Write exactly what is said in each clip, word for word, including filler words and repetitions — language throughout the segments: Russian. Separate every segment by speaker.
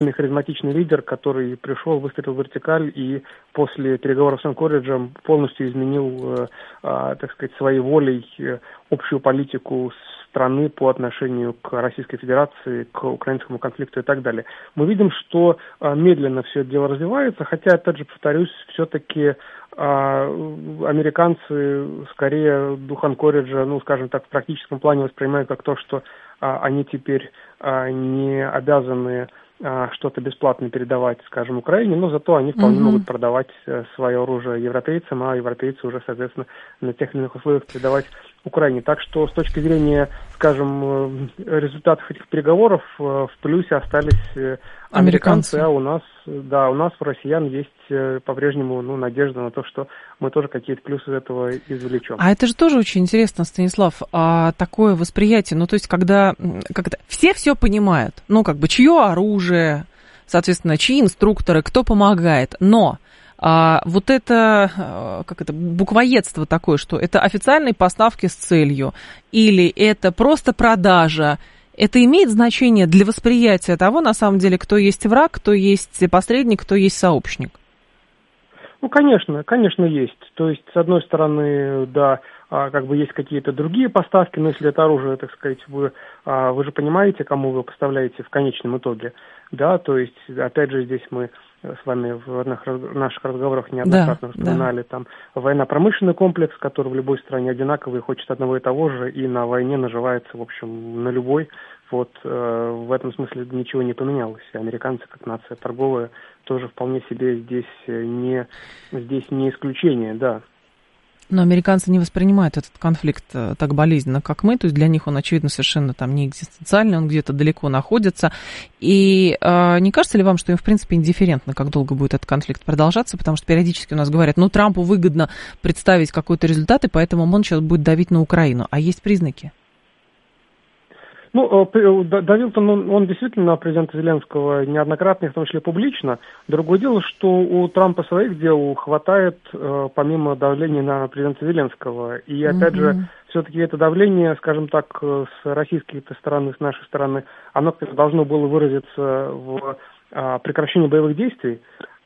Speaker 1: харизматичный лидер, который пришел, выстрелил в вертикаль и после переговоров с Анкориджем полностью изменил, э, э, так сказать, своей волей э, общую политику страны по отношению к Российской Федерации, к украинскому конфликту и так далее. Мы видим, что э, медленно все это дело развивается, хотя, опять же, повторюсь, все-таки а американцы скорее дух Анкориджа, ну, скажем так, в практическом плане воспринимают как то, что а, они теперь а, не обязаны а, что-то бесплатно передавать, скажем, Украине, но зато они вполне mm-hmm. могут продавать а, свое оружие европейцам, а европейцы уже, соответственно, на тех или иных условиях передавать Украине. Так что с точки зрения, скажем, результатов этих переговоров в плюсе остались американцы, американцы а у нас, да, у нас, у россиян, есть по-прежнему, ну, надежда на то, что мы тоже какие-то плюсы из этого извлечем.
Speaker 2: А это же тоже очень интересно, Станислав, а, такое восприятие, ну, то есть, когда как-то все все понимают, ну, как бы, чье оружие, соответственно, чьи инструкторы, кто помогает, но А вот это, как это, буквоедство такое, что это официальные поставки с целью, или это просто продажа, это имеет значение для восприятия того, на самом деле, кто есть враг, кто есть посредник, кто есть сообщник?
Speaker 1: Ну, конечно, конечно, есть. То есть, с одной стороны, да, как бы есть какие-то другие поставки, но если это оружие, так сказать, вы, вы же понимаете, кому вы поставляете в конечном итоге, да, то есть, опять же, здесь мы с вами в наших разговорах неоднократно да, вспоминали, да. Там военно-промышленный комплекс, который в любой стране одинаковый, хочет одного и того же, и на войне наживается, в общем, на любой. Вот э, в этом смысле ничего не поменялось. Американцы, как нация торговая, тоже вполне себе здесь не, здесь не исключение, да.
Speaker 2: Но американцы не воспринимают этот конфликт так болезненно, как мы. То есть для них он, очевидно, совершенно там не экзистенциальный, он где-то далеко находится. И э, не кажется ли вам, что им, в принципе, индифферентно, как долго будет этот конфликт продолжаться? Потому что периодически у нас говорят, ну, Трампу выгодно представить какой-то результат, и поэтому он сейчас будет давить на Украину. А есть признаки?
Speaker 1: Ну, давил-то он, он действительно на президента Зеленского неоднократно, в том числе публично. Другое дело, что у Трампа своих дел хватает, помимо давления на президента Зеленского. И, опять mm-hmm. же, все-таки это давление, скажем так, с российской стороны, с нашей стороны, оно должно было выразиться в прекращении боевых действий.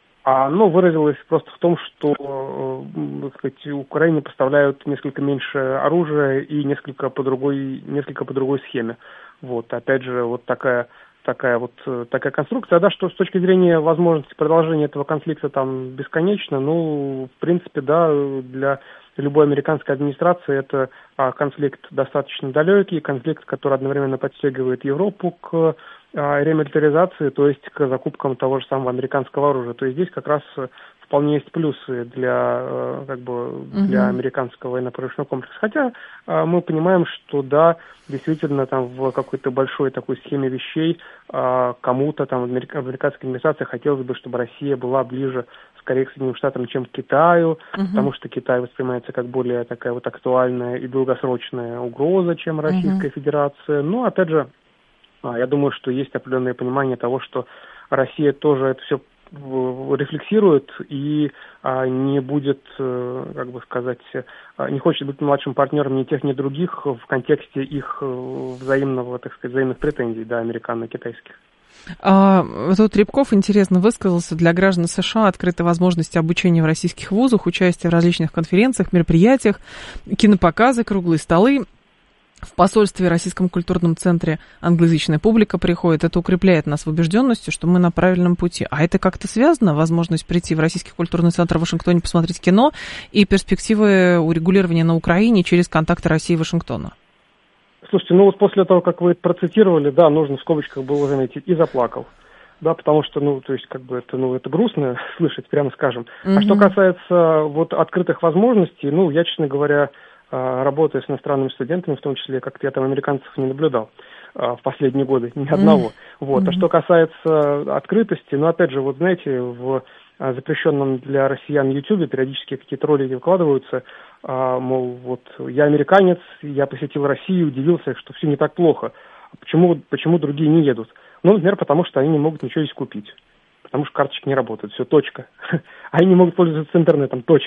Speaker 1: А оно выразилось просто в том, что, так сказать, Украине поставляют несколько меньше оружия и несколько по другой, несколько по другой схеме. Вот, опять же, вот такая, такая вот такая конструкция. Да, что с точки зрения возможности продолжения этого конфликта там бесконечно, ну, в принципе, да, для любой американской администрации это а, конфликт достаточно далекий, конфликт, который одновременно подстегивает Европу к ремилитаризации, то есть к закупкам того же самого американского оружия. То есть здесь как раз вполне есть плюсы для, как бы, для uh-huh. американского военно-промышленного комплекса. Хотя мы понимаем, что да, действительно там в какой-то большой такой схеме вещей кому-то там в американской администрации хотелось бы, чтобы Россия была ближе скорее к Соединенным Штатам, чем к Китаю, uh-huh. потому что Китай воспринимается как более такая вот актуальная и долгосрочная угроза, чем Российская uh-huh. Федерация. Но опять же, я думаю, что есть определенное понимание того, что Россия тоже это все рефлексирует и а, не будет, как бы сказать, не хочет быть младшим партнером ни тех, ни других в контексте их взаимного, так сказать, взаимных претензий, да, американо-китайских.
Speaker 2: А, тут Рябков интересно высказался: для граждан США открыты возможности обучения в российских вузах, участия в различных конференциях, мероприятиях, кинопоказы, круглые столы. В посольстве, Российском культурном центре англоязычная публика приходит. Это укрепляет нас в убежденности, что мы на правильном пути. А это как-то связано? Возможность прийти в Российский культурный центр в Вашингтоне, посмотреть кино и перспективы урегулирования на Украине через контакты России и Вашингтона?
Speaker 1: Слушайте, ну вот после того, как вы это процитировали, да, нужно в скобочках было заметить, и заплакал. Да, потому что, ну, то есть, как бы это, ну, это грустно слышать, прямо скажем. Mm-hmm. А что касается вот открытых возможностей, ну, я, честно говоря, работая с иностранными студентами, в том числе, как-то я там американцев не наблюдал а, в последние годы, ни одного. Mm-hmm. Вот. А что касается открытости, ну, опять же, вот знаете, в а, запрещенном для россиян Ютубе периодически какие-то ролики выкладываются, а, мол, вот я американец, я посетил Россию, удивился, что все не так плохо. Почему, почему другие не едут? Ну, например, потому что они не могут ничего здесь купить. Потому что карточки не работают, все, точка. Они не могут пользоваться интернетом, точка.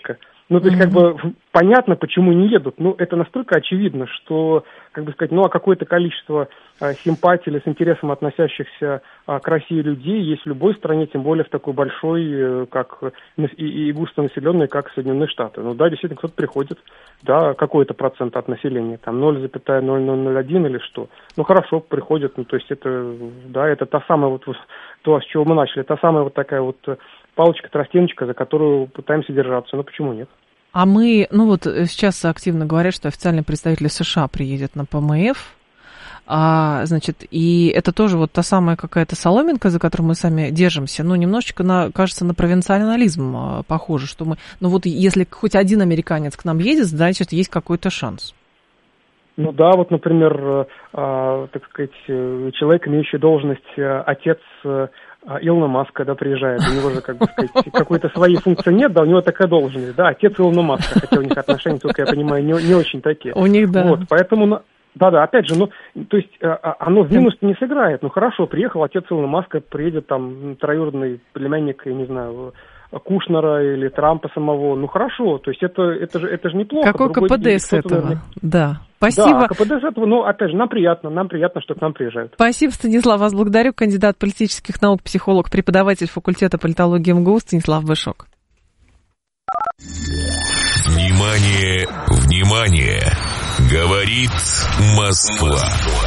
Speaker 1: Ну, то есть,
Speaker 2: mm-hmm.
Speaker 1: как бы, понятно, почему не едут. Ну, это настолько очевидно, что, как бы сказать, ну, а какое-то количество а, симпатий или с интересом относящихся а, к России людей есть в любой стране, тем более в такой большой, как и, и густонаселенной, как Соединенные Штаты. Ну, да, действительно, кто-то приходит, да, какой-то процент от населения, там, ноль целых ноль ноль ноль один или что. Ну, хорошо, приходят, ну, то есть, это, да, это та самая вот, то, с чего мы начали, та самая вот такая вот палочка-тростиночка, за которую пытаемся держаться. Ну, почему нет?
Speaker 2: А мы, ну вот сейчас активно говорят, что официальный представитель США приедет на ПМФ, а, значит, и это тоже вот та самая какая-то соломинка, за которую мы сами держимся, ну, немножечко, на, кажется, на провинциализм а, похоже, что мы, ну, вот если хоть один американец к нам едет, значит, есть какой-то шанс.
Speaker 1: Ну да, вот, например, э, так сказать, человек, имеющий должность э, отец э, Илона Маска, да, приезжает, у него же, как бы сказать, какой-то своей функции нет, да, у него такая должность, да, отец Илона Маска, хотя у них отношения, только я понимаю, не, не очень такие.
Speaker 2: У них, да.
Speaker 1: Вот, поэтому, да-да, опять же, ну, то есть, оно в минус не сыграет, ну, хорошо, приехал отец Илона Маска, приедет там троюродный племянник, я не знаю, Кушнера или Трампа самого, ну хорошо, то есть это, это, же, это же неплохо.
Speaker 2: Какой КПД день, с этого? Наверное... Да, спасибо.
Speaker 1: Да, КПД с этого, ну опять же, нам приятно, нам приятно, что к нам приезжают.
Speaker 2: Спасибо, Станислав, вас благодарю. Кандидат политических наук, психолог, преподаватель факультета политологии МГУ Станислав Бышок.
Speaker 3: Внимание, внимание, говорит Москва.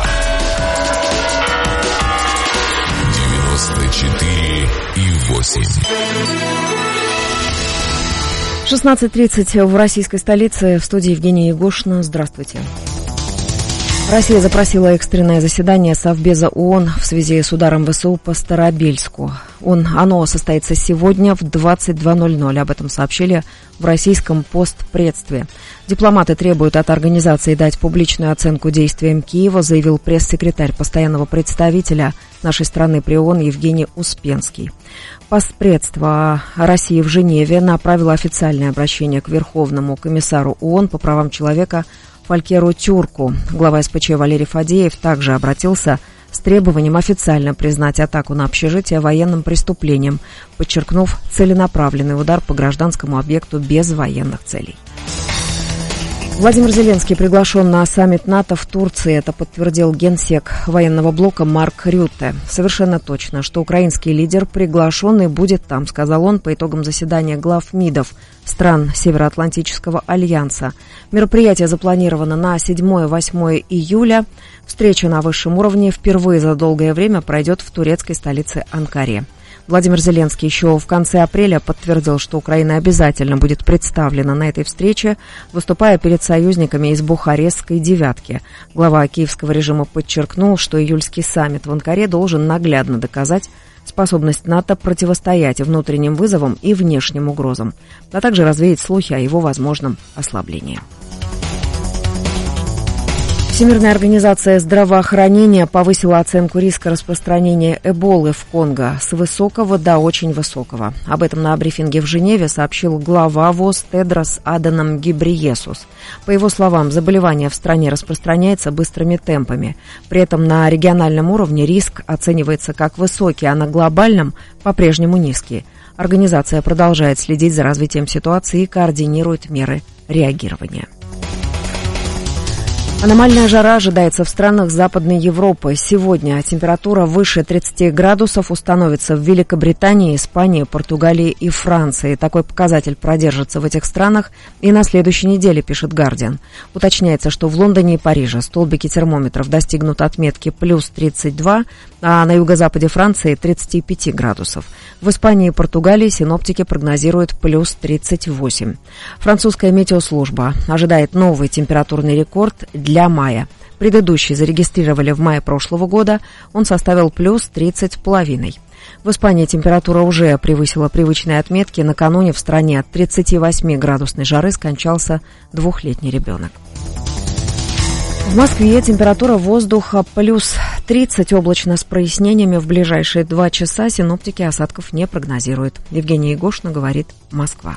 Speaker 3: девяносто четыре и восемь.
Speaker 4: шестнадцать тридцать в российской столице. В студии Евгения Егошина. Здравствуйте. Россия запросила экстренное заседание Совбеза ООН в связи с ударом ВСУ по Старобельску. Он, оно состоится сегодня в двадцать два ноль ноль. Об этом сообщили в российском постпредстве. Дипломаты требуют от организации дать публичную оценку действиям Киева, заявил пресс-секретарь постоянного представителя нашей страны при ООН Евгений Успенский. Постпредство России в Женеве направило официальное обращение к Верховному комиссару ООН по правам человека Фолькеру Тюрку. Глава СПЧ Валерий Фадеев также обратился с требованием официально признать атаку на общежитие военным преступлением, подчеркнув целенаправленный удар по гражданскому объекту без военных целей. Владимир Зеленский приглашен на саммит НАТО в Турции. Это подтвердил генсек военного блока Марк Рютте. Совершенно точно, что украинский лидер приглашен и будет там, сказал он по итогам заседания глав МИДов стран Североатлантического альянса. Мероприятие запланировано на седьмое-восьмое июля. Встреча на высшем уровне впервые за долгое время пройдет в турецкой столице Анкаре. Владимир Зеленский еще в конце апреля подтвердил, что Украина обязательно будет представлена на этой встрече, выступая перед союзниками из Бухарестской девятки. Глава киевского режима подчеркнул, что июльский саммит в Анкаре должен наглядно доказать способность НАТО противостоять внутренним вызовам и внешним угрозам, а также развеять слухи о его возможном ослаблении. Всемирная организация здравоохранения повысила оценку риска распространения Эболы в Конго с высокого до очень высокого. Об этом на брифинге в Женеве сообщил глава ВОЗ Тедрос Аданом Гебрейесус. По его словам, заболевание в стране распространяется быстрыми темпами. При этом на региональном уровне риск оценивается как высокий, а на глобальном по-прежнему низкий. Организация продолжает следить за развитием ситуации и координирует меры реагирования. Аномальная жара ожидается в странах Западной Европы. Сегодня температура выше тридцати градусов установится в Великобритании, Испании, Португалии и Франции. Такой показатель продержится в этих странах и на следующей неделе, пишет Гардиан. Уточняется, что в Лондоне и Париже столбики термометров достигнут отметки плюс тридцать два, а на юго-западе Франции тридцать пять градусов. В Испании и Португалии синоптики прогнозируют плюс тридцать восемь. Французская метеослужба ожидает новый температурный рекорд для мая. Предыдущий зарегистрировали в мае прошлого года, он составил плюс тридцать с половиной. В Испании температура уже превысила привычные отметки. Накануне в стране от тридцати восьми градусной жары скончался двухлетний ребенок. В Москве температура воздуха плюс тридцать, облачно с прояснениями. В ближайшие два часа синоптики осадков не прогнозируют. Евгения Егошина, говорит Москва.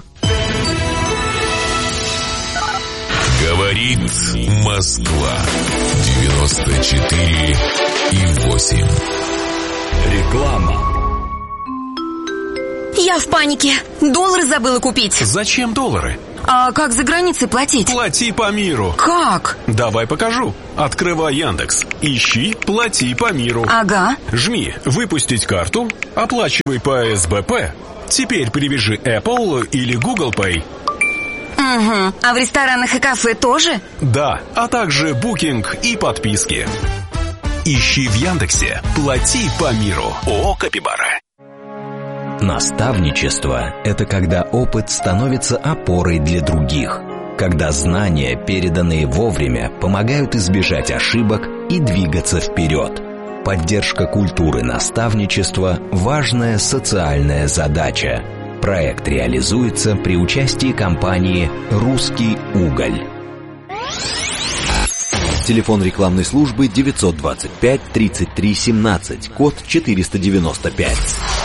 Speaker 3: Говорит Москва. девяносто четыре и восемь. Реклама.
Speaker 5: Я в панике. Доллары забыла купить.
Speaker 3: Зачем доллары?
Speaker 5: А как за границей платить?
Speaker 3: Плати по миру.
Speaker 5: Как?
Speaker 3: Давай покажу. Открывай Яндекс. Ищи «Плати по миру».
Speaker 5: Ага.
Speaker 3: Жми «Выпустить карту». Оплачивай по эс бэ пэ. Теперь привяжи Apple или Google Pay.
Speaker 5: Угу. А в ресторанах и кафе тоже?
Speaker 3: Да, а также букинг и подписки. Ищи в Яндексе «Плати по миру». ООО «Капибара».
Speaker 6: Наставничество – это когда опыт становится опорой для других, когда знания, переданные вовремя, помогают избежать ошибок и двигаться вперед. Поддержка культуры наставничества – важная социальная задача. Проект реализуется при участии компании «Русский уголь».
Speaker 7: Телефон рекламной службы девятьсот двадцать пять тридцать три семнадцать, код четыреста девяносто пять.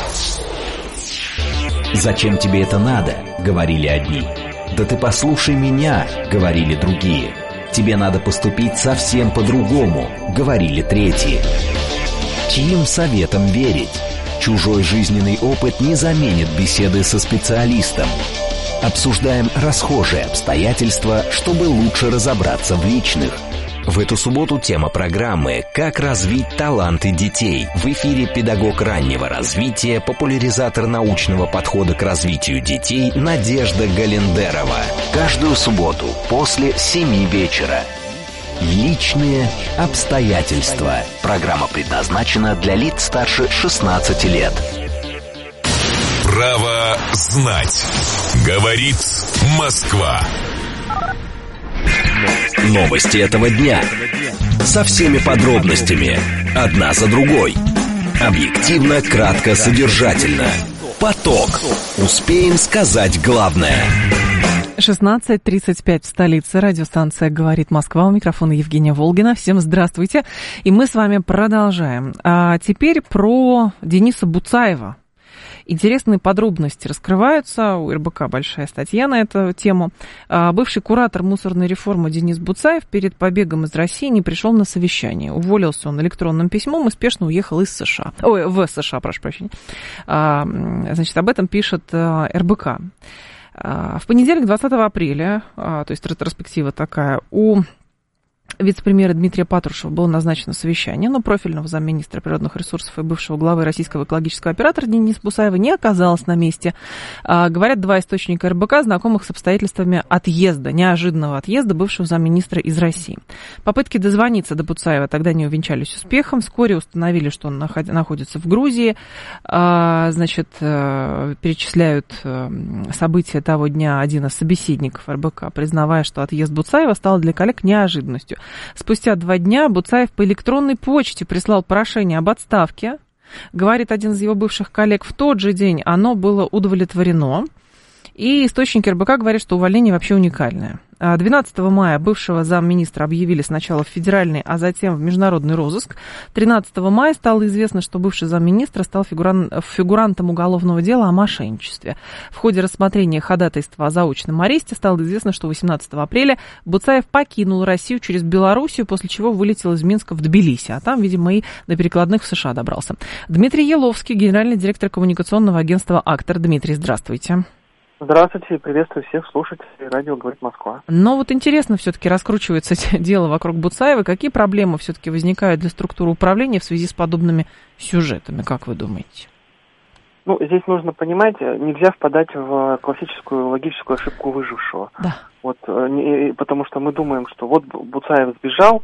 Speaker 6: «Зачем тебе это надо?» — говорили одни. «Да ты послушай меня!» — говорили другие. «Тебе надо поступить совсем по-другому!» — говорили третьи. Чьим советам верить? Чужой жизненный опыт не заменит беседы со специалистом. Обсуждаем расхожие обстоятельства, чтобы лучше разобраться в личных. В эту субботу тема программы «Как развить таланты детей». В эфире педагог раннего развития, популяризатор научного подхода к развитию детей Надежда Галендерова. Каждую субботу после семи вечера. Личные обстоятельства. Программа предназначена для лиц старше шестнадцати лет.
Speaker 3: Право знать. Говорит Москва.
Speaker 6: Новости этого дня. Со всеми подробностями. Одна за другой. Объективно, кратко, содержательно. Поток. Успеем сказать главное.
Speaker 2: шестнадцать тридцать пять в столице. Радиостанция «Говорит Москва». У микрофона Евгения Волгина. Всем здравствуйте. И мы с вами продолжаем. А теперь про Дениса Буцаева. Интересные подробности раскрываются. У эр бэ ка большая статья на эту тему. Бывший куратор мусорной реформы Денис Буцаев перед побегом из России не пришел на совещание. Уволился он электронным письмом и спешно уехал из США. Ой, в США, прошу прощения. Значит, об этом пишет эр бэ ка. В понедельник, двадцатого апреля, то есть ретроспектива такая, у вице-премьера Дмитрия Патрушева было назначено совещание, но профильного замминистра природных ресурсов и бывшего главы российского экологического оператора Дениса Буцаева не оказалось на месте. А, говорят два источника эр бэ ка, знакомых с обстоятельствами отъезда, неожиданного отъезда бывшего замминистра из России. Попытки дозвониться до Буцаева тогда не увенчались успехом. Вскоре установили, что он наход- находится в Грузии. А, значит, перечисляют события того дня один из собеседников эр бэ ка, признавая, что отъезд Буцаева стал для коллег неожиданностью. Спустя два дня Буцаев по электронной почте прислал прошение об отставке. Говорит один из его бывших коллег, в тот же день оно было удовлетворено. И источники эр бэ ка говорят, что увольнение вообще уникальное. двенадцатого мая бывшего замминистра объявили сначала в федеральный, а затем в международный розыск. тринадцатого мая стало известно, что бывший замминистра стал фигуран... фигурантом уголовного дела о мошенничестве. В ходе рассмотрения ходатайства о заочном аресте стало известно, что восемнадцатого апреля Буцаев покинул Россию через Белоруссию, после чего вылетел из Минска в Тбилиси, а там, видимо, и до перекладных в США добрался. Дмитрий Еловский, генеральный директор коммуникационного агентства «Актор». Дмитрий, здравствуйте.
Speaker 1: Здравствуйте, приветствую всех слушателей радио «Говорит Москва».
Speaker 2: Но вот интересно все-таки раскручивается дело вокруг Буцаева. Какие проблемы все-таки возникают для структуры управления в связи с подобными сюжетами, как вы думаете?
Speaker 1: Ну, здесь нужно понимать, нельзя впадать в классическую логическую ошибку выжившего.
Speaker 2: Да.
Speaker 1: Вот, не, потому что мы думаем, что вот Буцаев сбежал,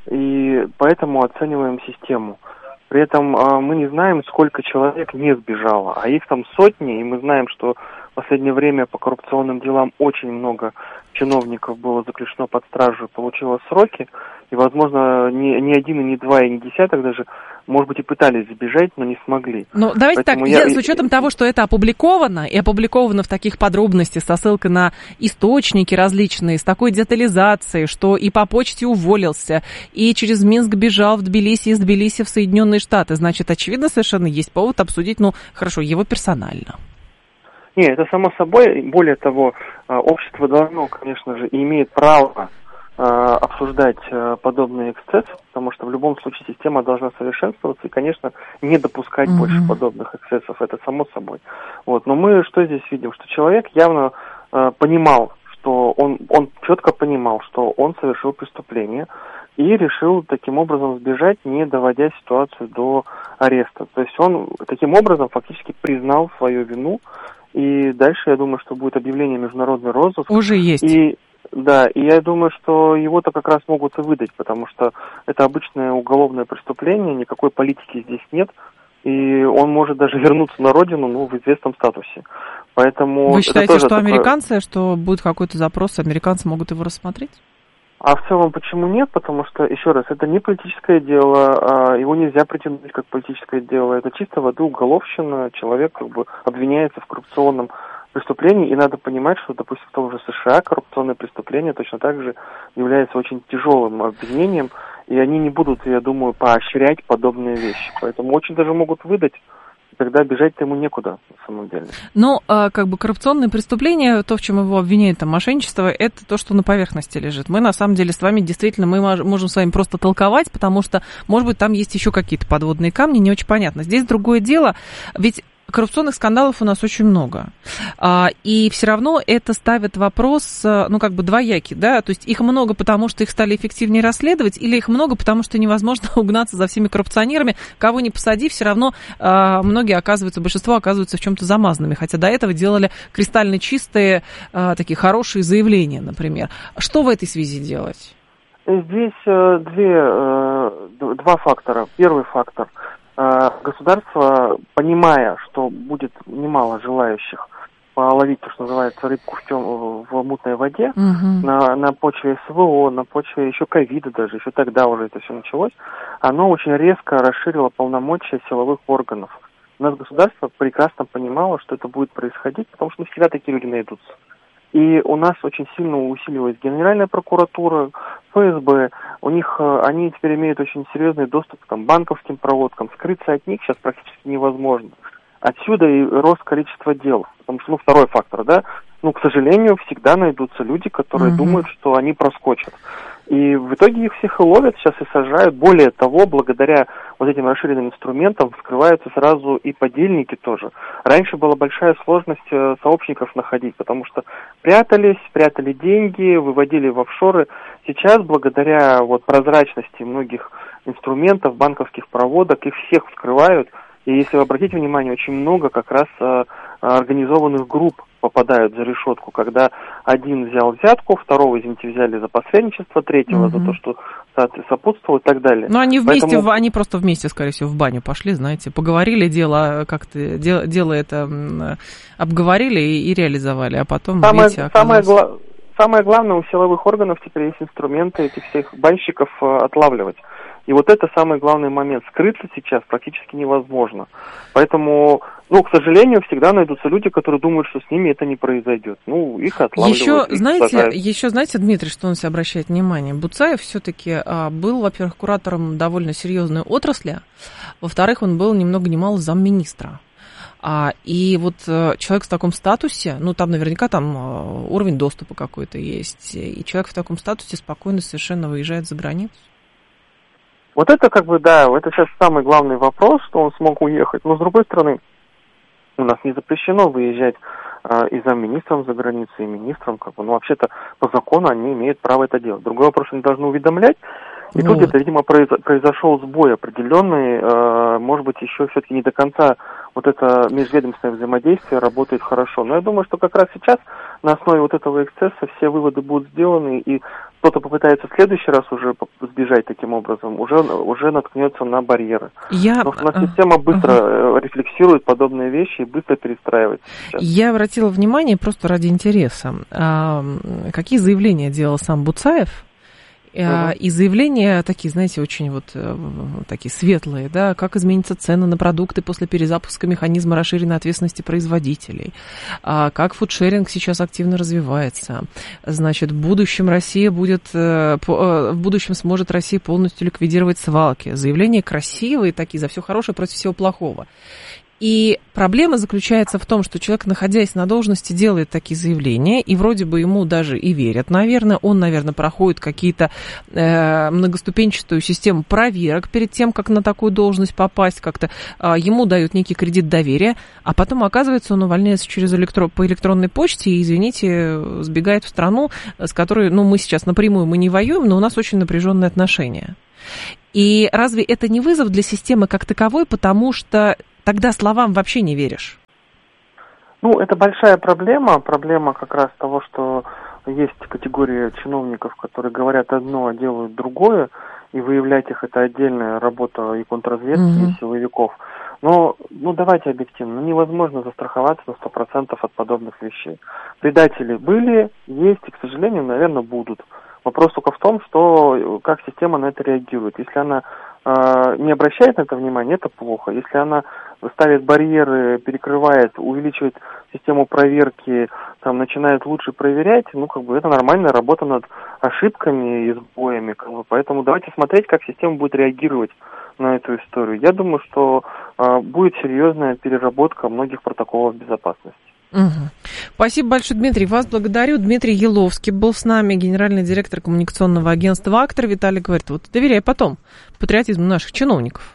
Speaker 1: и поэтому оцениваем систему. При этом мы не знаем, сколько человек не сбежало, а их там сотни, и мы знаем, что в последнее время по коррупционным делам очень много чиновников было заключено под стражу и получило сроки, и, возможно, ни, ни один, и ни два, и ни десяток даже, может быть, и пытались сбежать, но не смогли.
Speaker 2: Ну, давайте Поэтому так, я... с учетом того, что это опубликовано, и опубликовано в таких подробностях, со ссылкой на источники различные, с такой детализацией, что и по почте уволился, и через Минск бежал в Тбилиси, из Тбилиси в Соединенные Штаты, значит, очевидно, совершенно есть повод обсудить, ну, хорошо, его персонально.
Speaker 1: Нет, это само собой. Более того, общество должно, конечно же, и имеет право
Speaker 8: обсуждать подобные эксцессы, потому что в любом случае система должна совершенствоваться и, конечно, не допускать mm-hmm. больше подобных эксцессов, это само собой. Вот. Но мы что здесь видим? Что человек явно э, понимал, что он, он четко понимал, что он совершил преступление и решил таким образом сбежать, не доводя ситуацию до ареста. То есть он таким образом фактически признал свою вину, и дальше, я думаю, что будет объявление международный розыск.
Speaker 2: Уже есть.
Speaker 8: И Да, и я думаю, что его-то как раз могут и выдать, потому что это обычное уголовное преступление, никакой политики здесь нет, и он может даже вернуться на родину, ну, в известном статусе. Поэтому
Speaker 2: вы считаете, что
Speaker 8: такое...
Speaker 2: американцы, что будет какой-то запрос, американцы могут его рассмотреть?
Speaker 8: А в целом почему нет? Потому что, еще раз, это не политическое дело, его нельзя претендовать как политическое дело, это чисто воды уголовщина, человек как бы обвиняется в коррупционном преступлений, и надо понимать, что, допустим, в том же США коррупционное преступление точно так же является очень тяжелым обвинением, и они не будут, я думаю, поощрять подобные вещи. Поэтому очень даже могут выдать, и тогда бежать-то ему некуда, на самом деле.
Speaker 2: Но как бы коррупционные преступления, то, в чем его обвиняют, там, мошенничество, это то, что на поверхности лежит. Мы, на самом деле, с вами действительно, мы можем с вами просто толковать, потому что, может быть, там есть еще какие-то подводные камни, не очень понятно. Здесь другое дело, ведь коррупционных скандалов у нас очень много. И все равно это ставит вопрос, ну, как бы двоякий, да, то есть их много, потому что их стали эффективнее расследовать, или их много, потому что невозможно угнаться за всеми коррупционерами, кого ни посади, все равно многие оказываются, большинство оказываются в чем-то замазанными, хотя до этого делали кристально чистые, такие хорошие заявления, например. Что в этой связи делать?
Speaker 8: Здесь две, два фактора. Первый фактор – государство, понимая, что будет немало желающих половить, то, что называется, рыбку в, тем, в мутной воде, uh-huh. на, на почве СВО, на почве еще ковида даже, еще тогда уже это все началось, оно очень резко расширило полномочия силовых органов. У нас государство прекрасно понимало, что это будет происходить, потому что всегда такие люди найдутся. И у нас очень сильно усиливается Генеральная прокуратура, ФСБ. У них, они теперь имеют очень серьезный доступ к там, банковским проводкам. Скрыться от них сейчас практически невозможно. Отсюда и рост количества дел. Потому что, ну, второй фактор, да, ну, к сожалению, всегда найдутся люди, которые mm-hmm. думают, что они проскочат. И в итоге их всех и ловят сейчас и сажают. Более того, благодаря вот этим расширенным инструментам вскрываются сразу и подельники тоже. Раньше была большая сложность сообщников находить, потому что прятались, прятали деньги, выводили в офшоры. Сейчас, благодаря вот прозрачности многих инструментов, банковских проводок, их всех вскрывают. И если вы обратите внимание, очень много как раз а, организованных групп попадают за решетку, когда один взял взятку, второго, извините, взяли за посредничество, третьего mm-hmm. за то, что сопутствовал и так далее.
Speaker 2: Но они вместе,
Speaker 8: Поэтому...
Speaker 2: они просто вместе, скорее всего, в баню пошли, знаете, поговорили, дело как-то, дело, дело это обговорили и, и реализовали, а потом,
Speaker 8: самое,
Speaker 2: видите, оказалось...
Speaker 8: самое, гла... самое главное, у силовых органов теперь есть инструменты этих всех банщиков отлавливать. И вот это самый главный момент. Скрыться сейчас практически невозможно. Поэтому, ну, к сожалению, всегда найдутся люди, которые думают, что с ними это не произойдет. Ну, их отлавливают.
Speaker 2: Еще,
Speaker 8: их
Speaker 2: знаете,
Speaker 8: сажают.
Speaker 2: еще, знаете, Дмитрий, что он себе обращает внимание? Буцаев все-таки а, был, во-первых, куратором довольно серьезной отрасли. Во-вторых, он был ни много ни мало замминистра. А, и вот а, человек в таком статусе, ну, там наверняка там а, уровень доступа какой-то есть, и человек в таком статусе спокойно совершенно выезжает за границу.
Speaker 8: Вот это как бы, да, это сейчас самый главный вопрос, что он смог уехать. Но, с другой стороны, у нас не запрещено выезжать э, и замминистром за границу, и министром, как бы, ну, вообще-то, по закону они имеют право это делать. Другой вопрос, они должны уведомлять. И вот. Тут это, видимо, произошел сбой определенный, э, может быть, еще все-таки не до конца вот это межведомственное взаимодействие работает хорошо. Но я думаю, что как раз сейчас на основе вот этого эксцесса все выводы будут сделаны, и кто-то попытается в следующий раз уже сбежать таким образом, уже, уже наткнется на барьеры. Я... Но у нас система быстро uh-huh. рефлексирует подобные вещи и быстро перестраивается сейчас.
Speaker 2: Я обратила внимание просто ради интереса, а, какие заявления делал сам Буцаев. Uh-huh. И заявления такие, знаете, очень вот такие светлые, да, как изменятся цены на продукты после перезапуска механизма расширенной ответственности производителей, как фудшеринг сейчас активно развивается, значит, в будущем Россия будет, в будущем сможет Россия полностью ликвидировать свалки. Заявления красивые такие, за все хорошее против всего плохого. И проблема заключается в том, что человек, находясь на должности, делает такие заявления, и вроде бы ему даже и верят, наверное. Он, наверное, проходит какие-то э, многоступенчатую систему проверок перед тем, как на такую должность попасть, как-то э, ему дают некий кредит доверия, а потом, оказывается, он увольняется через электро... по электронной почте и, извините, сбегает в страну, с которой, ну, мы сейчас напрямую мы не воюем, но у нас очень напряженные отношения. И разве это не вызов для системы как таковой, потому что тогда словам вообще не веришь?
Speaker 8: Ну, это большая проблема, проблема как раз того, что есть категория чиновников, которые говорят одно, а делают другое, и выявлять их — это отдельная работа и контрразведки, mm-hmm. и силовиков. Но, ну, давайте объективно, ну, невозможно застраховаться на сто процентов от подобных вещей. Предатели были, есть и, к сожалению, наверное, будут. Вопрос только в том, что как система на это реагирует. Если она э, не обращает на это внимания, это плохо. Если она ставит барьеры, перекрывает, увеличивает систему проверки, там, начинает лучше проверять, ну, как бы это нормальная работа над ошибками и сбоями. Как бы. Поэтому давайте смотреть, как система будет реагировать на эту историю. Я думаю, что э, будет серьезная переработка многих протоколов безопасности.
Speaker 2: Угу. Спасибо большое, Дмитрий. Вас благодарю. Дмитрий Еловский был с нами, генеральный директор коммуникационного агентства «Актор». Виталий говорит, вот доверяй потом патриотизму наших чиновников.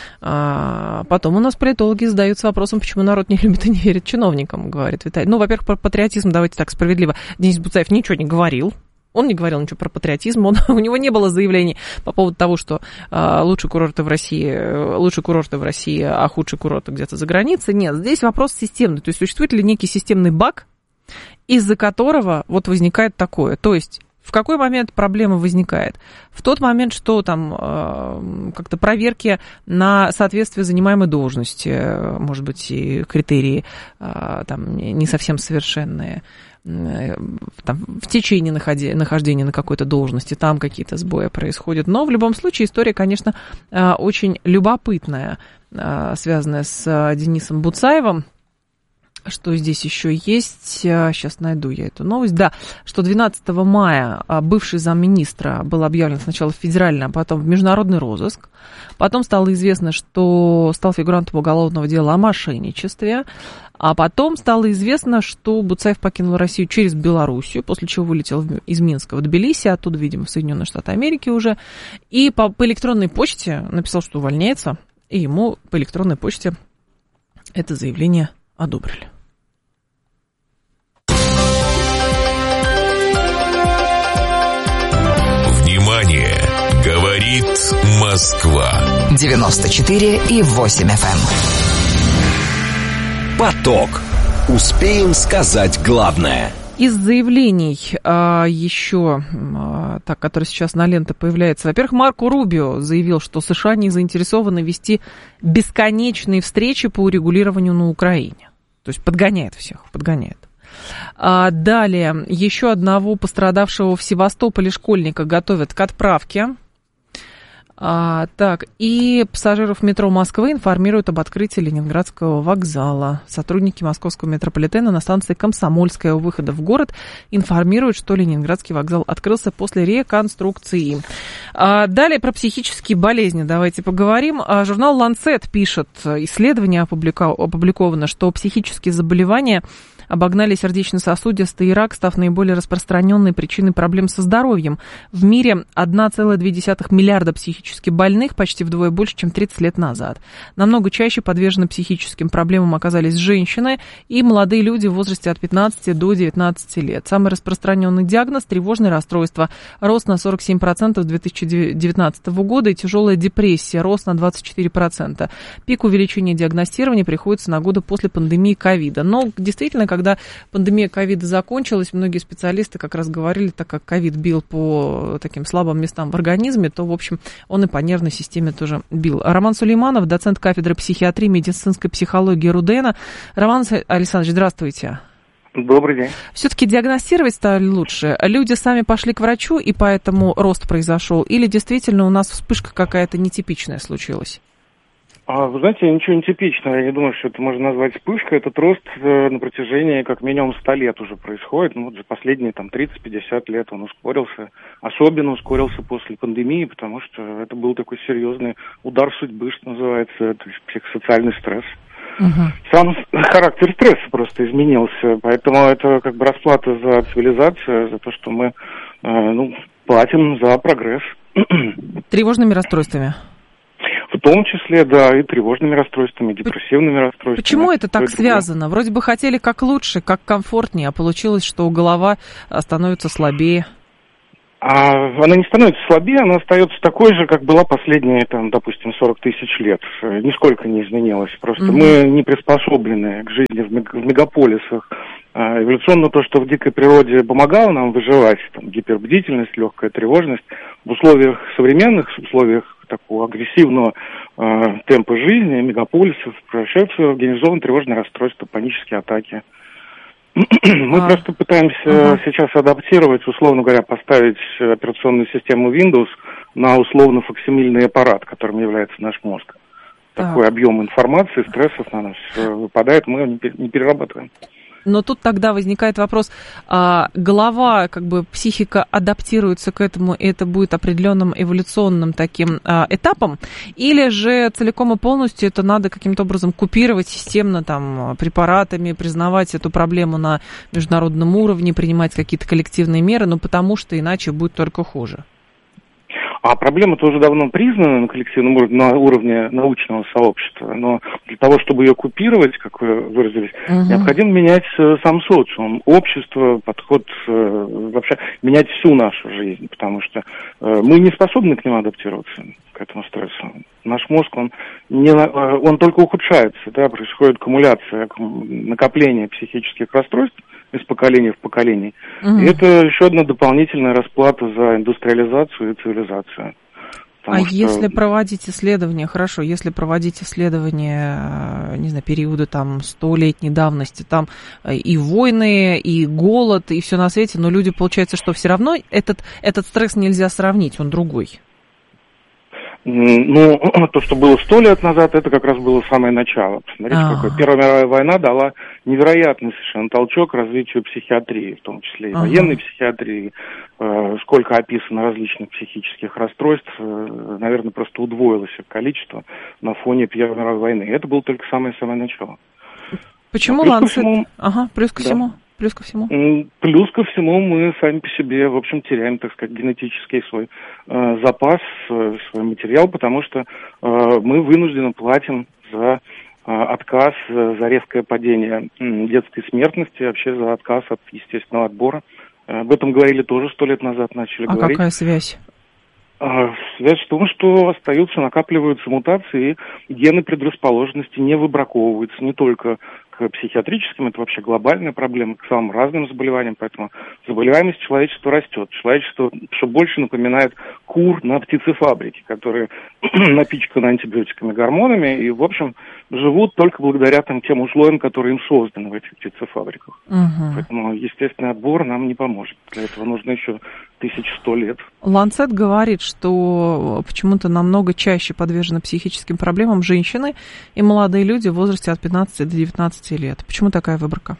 Speaker 2: А потом у нас политологи задаются вопросом, почему народ не любит и не верит чиновникам, говорит Виталий. Ну, во-первых, про патриотизм, давайте так справедливо. Денис Буцаев ничего не говорил. Он не говорил ничего про патриотизм, он, у него не было заявлений по поводу того, что э, лучшие курорты в России, лучшие курорты в России, а худшие курорты где-то за границей. Нет, здесь вопрос системный. То есть существует ли некий системный баг, из-за которого вот возникает такое. То есть в какой момент проблема возникает? В тот момент, что там э, как-то проверки на соответствие занимаемой должности, может быть, и критерии э, там не совсем совершенные, там, в течение находи, нахождения на какой-то должности, там какие-то сбои происходят. Но в любом случае история, конечно, очень любопытная, связанная с Денисом Буцаевым. Что здесь еще есть? Сейчас найду я эту новость. Да, что двенадцатого мая бывший замминистра был объявлен сначала в федеральный, а потом в международный розыск. Потом стало известно, что стал фигурантом уголовного дела о мошенничестве. А потом стало известно, что Буцаев покинул Россию через Белоруссию, после чего вылетел из Минска в Тбилиси, оттуда, видимо, в Соединенные Штаты Америки уже. И по, по электронной почте написал, что увольняется, и ему по электронной почте это заявление одобрили.
Speaker 3: Внимание! Говорит Москва.
Speaker 5: девяносто четыре и восемь эф эм.
Speaker 7: Поток. Успеем сказать главное.
Speaker 2: Из заявлений а, еще, а, так, которые сейчас на ленте появляются. Во-первых, Марко Рубио заявил, что США не заинтересованы вести бесконечные встречи по урегулированию на Украине. То есть подгоняет всех, подгоняет. А, далее, еще одного пострадавшего в Севастополе школьника готовят к отправке. А, так, и пассажиров метро Москвы информируют об открытии Ленинградского вокзала. Сотрудники московского метрополитена на станции Комсомольская у выхода в город информируют, что Ленинградский вокзал открылся после реконструкции. А, далее про психические болезни давайте поговорим. А, журнал «Ланцет» пишет, исследование опубликовано, что психические заболевания обогнали сердечно-сосудистый рак, став наиболее распространенной причиной проблем со здоровьем. В мире один целых две десятых миллиарда психически больных, почти вдвое больше, чем тридцать лет назад. Намного чаще подвержены психическим проблемам оказались женщины и молодые люди в возрасте от пятнадцати до девятнадцати лет. Самый распространенный диагноз – тревожное расстройство. Рост на сорок семь процентов с две тысячи девятнадцатого года и тяжелая депрессия. Рост на двадцать четыре процента. Пик увеличения диагностирования приходится на годы после пандемии ковида. Но действительно, когда пандемия ковида закончилась, многие специалисты как раз говорили, так как ковид бил по таким слабым местам в организме, то, в общем, он и по нервной системе тоже бил. Роман Сулейманов, доцент кафедры психиатрии и медицинской психологии РУДН. Роман Александрович, здравствуйте.
Speaker 9: Добрый день.
Speaker 2: Все-таки диагностировать стали лучше? Люди сами пошли к врачу, и поэтому рост произошел? Или действительно у нас вспышка какая-то нетипичная случилась?
Speaker 9: А, вы знаете, ничего не типичного. Я не думаю, что это можно назвать вспышкой. Этот рост э, на протяжении как минимум ста лет уже происходит. Ну, вот за последние там тридцать-пятьдесят лет он ускорился. Особенно ускорился после пандемии, потому что это был такой серьезный удар судьбы, что называется. Это психосоциальный стресс. Угу. Сам характер стресса просто изменился, поэтому это как бы расплата за цивилизацию, за то, что мы, э, ну, платим за прогресс.
Speaker 2: Тревожными расстройствами?
Speaker 9: В том числе, да, и тревожными расстройствами, и депрессивными расстройствами.
Speaker 2: Почему это так связано? Вроде бы хотели как лучше, как комфортнее, а получилось, что голова становится слабее.
Speaker 9: А она не становится слабее, она остается такой же, как была последние, там, допустим, сорок тысяч лет. Нисколько не изменилась. Просто mm-hmm. мы не приспособлены к жизни в, мег- в мегаполисах. А эволюционно то, что в дикой природе помогало нам выживать, там, гипербдительность, легкая тревожность, в условиях современных, в условиях такого агрессивного э, темпа жизни, мегаполисов, превращаются в организованное тревожное расстройство, панические атаки. Мы а, просто пытаемся ага. сейчас адаптировать, условно говоря, поставить операционную систему Windows на условно факсимильный аппарат, которым является наш мозг. Так. Такой объем информации, стрессов на нас выпадает, мы его не перерабатываем.
Speaker 2: Но тут тогда возникает вопрос, а, голова, как бы психика адаптируется к этому, и это будет определенным эволюционным таким а, этапом, или же целиком и полностью это надо каким-то образом купировать системно там препаратами, признавать эту проблему на международном уровне, принимать какие-то коллективные меры, ну потому что иначе будет только хуже.
Speaker 9: А проблема-то уже давно признана на коллективном уровне, на уровне научного сообщества, но для того, чтобы ее купировать, как вы выразились, uh-huh. необходимо менять сам социум, общество, подход, вообще менять всю нашу жизнь, потому что мы не способны к нему адаптироваться, к этому стрессу. Наш мозг, он, не, он только ухудшается, да, происходит аккумуляция, накопление психических расстройств из поколения в поколение. Угу. И это еще одна дополнительная расплата за индустриализацию и цивилизацию.
Speaker 2: А что... если проводить исследования, хорошо, если проводить исследования, не знаю, периода там столетней давности, там и войны, и голод, и все на свете, но люди, получается, что все равно этот, этот стресс нельзя сравнить, он другой.
Speaker 9: Ну, то, что было сто лет назад, это как раз было самое начало. Посмотрите, А-а-а. какое. Первая мировая война дала невероятный совершенно толчок развитию психиатрии, в том числе и военной психиатрии. Сколько описано различных психических расстройств, наверное, просто удвоилось их количество на фоне Первой мировой войны. И это было только самое-самое начало.
Speaker 2: Почему Ланцет? Ага, плюс ко всему. Плюс ко всему?
Speaker 9: Плюс ко всему мы сами по себе, в общем, теряем, так сказать, генетический свой э, запас, э, свой материал, потому что э, мы вынуждены платим за э, отказ, э, за резкое падение э, детской смертности, вообще за отказ от естественного отбора. Э, об этом говорили тоже сто лет назад, начали
Speaker 2: а
Speaker 9: говорить.
Speaker 2: А какая связь?
Speaker 9: Э, связь в том, что остаются, накапливаются мутации, и гены предрасположенности не выбраковываются не только к психиатрическим, это вообще глобальная проблема, к самым разным заболеваниям, поэтому заболеваемость человечества растет. Человечество все больше напоминает кур на птицефабрике, которые напичканы антибиотиками, гормонами и, в общем, живут только благодаря там, тем условиям, которые им созданы в этих птицефабриках. Угу. Поэтому естественный отбор нам не поможет. Для этого нужно еще тысяча сто лет.
Speaker 2: Ланцет говорит, что почему-то намного чаще подвержены психическим проблемам женщины и молодые люди в возрасте от пятнадцати до девятнадцати лет. Почему такая выборка?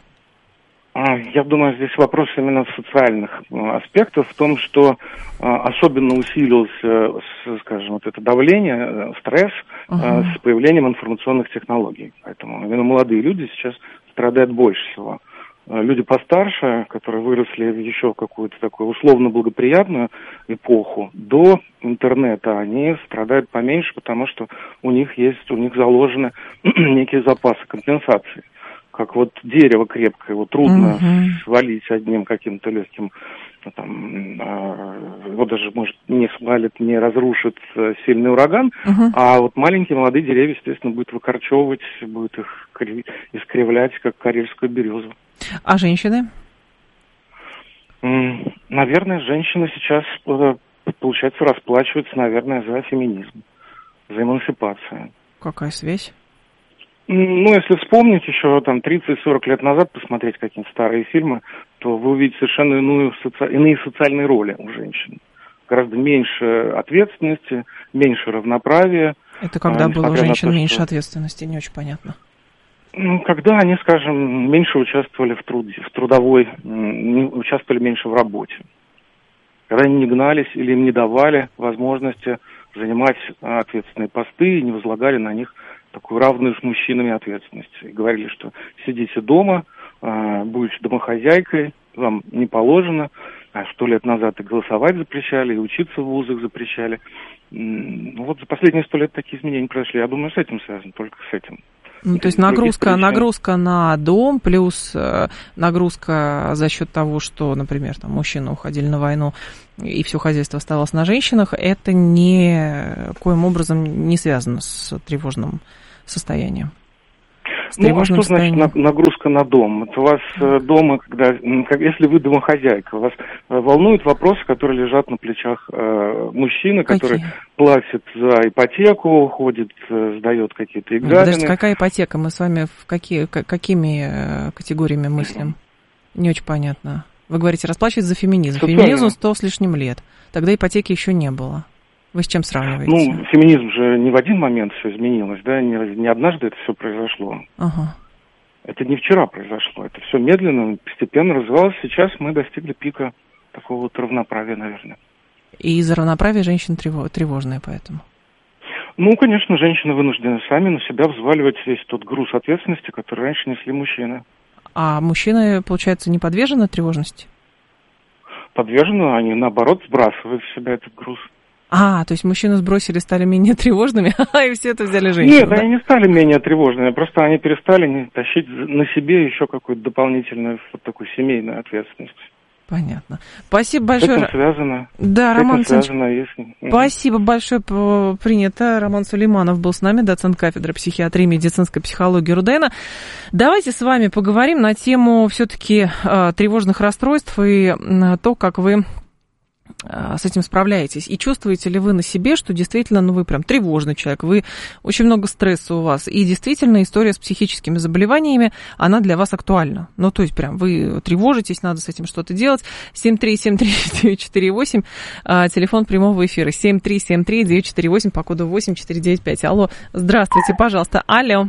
Speaker 9: Я думаю, здесь вопрос именно социальных аспектов, в том, что особенно усилился, скажем, вот это давление, стресс uh-huh. с появлением информационных технологий. Поэтому именно молодые люди сейчас страдают больше всего. Люди постарше, которые выросли еще в какую-то такую условно благоприятную эпоху, до интернета, они страдают поменьше, потому что у них есть, у них заложены некие запасы компенсации. Как вот дерево крепкое, его трудно uh-huh. свалить одним каким-то легким, там, э, его даже, может, не свалит, не разрушит э, сильный ураган, uh-huh. а вот маленькие молодые деревья, естественно, будет выкорчевывать, будет их искривлять, как карельскую березу.
Speaker 2: А женщины?
Speaker 9: М- наверное, женщины сейчас, э, получается, расплачиваются, наверное, за феминизм, за эмансипацию.
Speaker 2: Какая связь?
Speaker 9: Ну, если вспомнить еще там тридцать-сорок лет назад, посмотреть какие-то старые фильмы, то вы увидите совершенно иную соци... иные социальные роли у женщин. Гораздо меньше ответственности, меньше равноправия.
Speaker 2: Это когда а, было у женщин то, меньше что... ответственности, не очень понятно.
Speaker 9: Ну, когда они, скажем, меньше участвовали в труде, в трудовой, не участвовали меньше в работе. Когда они не гнались или им не давали возможности занимать ответственные посты и не возлагали на них такую равную с мужчинами ответственность. И говорили, что сидите дома, будете домохозяйкой, вам не положено. А сто лет назад и голосовать запрещали, и учиться в вузах запрещали. Ну, вот за последние сто лет такие изменения произошли. Я думаю, с этим связано, только с этим.
Speaker 2: Ну, то есть нагрузка, нагрузка на дом, плюс э, нагрузка за счет того, что, например, там, мужчины уходили на войну, и все хозяйство оставалось на женщинах, это никоим образом не связано с тревожным состоянием.
Speaker 9: Ну, а что значит на, нагрузка на дом? Это у вас э, дома, когда, как, если вы домохозяйка, вас э, волнуют вопросы, которые лежат на плечах э, мужчины, Какие? который платит за ипотеку, ходит, э, сдает какие-то экзамены.
Speaker 2: Подождите, какая ипотека? Мы с вами в какие, к, какими э, категориями мыслим? Не очень понятно. Вы говорите, расплачивать за феминизм. Социально. Феминизму сто с лишним лет. Тогда ипотеки еще не было. Вы с чем сравниваете?
Speaker 9: Ну, феминизм же не в один момент все изменилось, да, не, не однажды это все произошло.
Speaker 2: Ага.
Speaker 9: Это не вчера произошло, это все медленно, постепенно развивалось. Сейчас мы достигли пика такого вот равноправия, наверное.
Speaker 2: И из-за равноправия женщины тревожные поэтому?
Speaker 9: Ну, конечно, женщины вынуждены сами на себя взваливать весь тот груз ответственности, который раньше несли мужчины.
Speaker 2: А мужчины, получается, не подвержены тревожности?
Speaker 9: Подвержены, они, наоборот, сбрасывают с себя этот груз.
Speaker 2: А, то есть мужчины сбросили, стали менее тревожными, и все это взяли женщины.
Speaker 9: Нет,
Speaker 2: да?
Speaker 9: они не стали менее тревожными, просто они перестали тащить на себе еще какую-то дополнительную вот такую семейную ответственность.
Speaker 2: Понятно. Спасибо большое.
Speaker 9: С этим связано.
Speaker 2: Да,
Speaker 9: с
Speaker 2: Роман
Speaker 9: этим связано, если...
Speaker 2: Спасибо большое, принято. Роман Сулейманов был с нами, доцент кафедры психиатрии и медицинской психологии РУДН. Давайте с вами поговорим на тему все-таки э, тревожных расстройств и э, то, как вы с этим справляетесь. И чувствуете ли вы на себе, что действительно, ну, вы прям тревожный человек, вы очень много стресса у вас, и действительно история с психическими заболеваниями, она для вас актуальна. Ну, то есть прям вы тревожитесь, надо с этим что-то делать. семь три семь три девять четыре восемь, телефон прямого эфира, семь три семь три девять четыре восемь, по коду восемь четыре девять пять. Алло, здравствуйте, пожалуйста. Алло.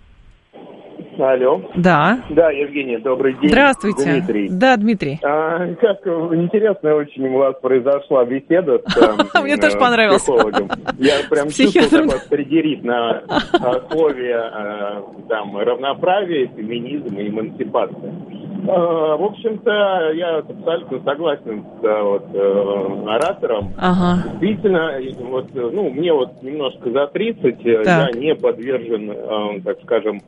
Speaker 10: Алло.
Speaker 2: Да.
Speaker 10: Да, Евгений, добрый день.
Speaker 2: Здравствуйте.
Speaker 10: Дмитрий.
Speaker 2: Да, Дмитрий.
Speaker 10: А, как интересная очень у вас произошла беседа с
Speaker 2: Мне тоже понравилось.
Speaker 10: психологом. Я прям чувствовал такой триггерит на слове там равноправие, феминизм и эмансипация. В общем-то, я абсолютно согласен с вот, оратором.
Speaker 2: Ага.
Speaker 10: Действительно, вот, ну, мне вот немножко за тридцать, так. Я не подвержен, так скажем,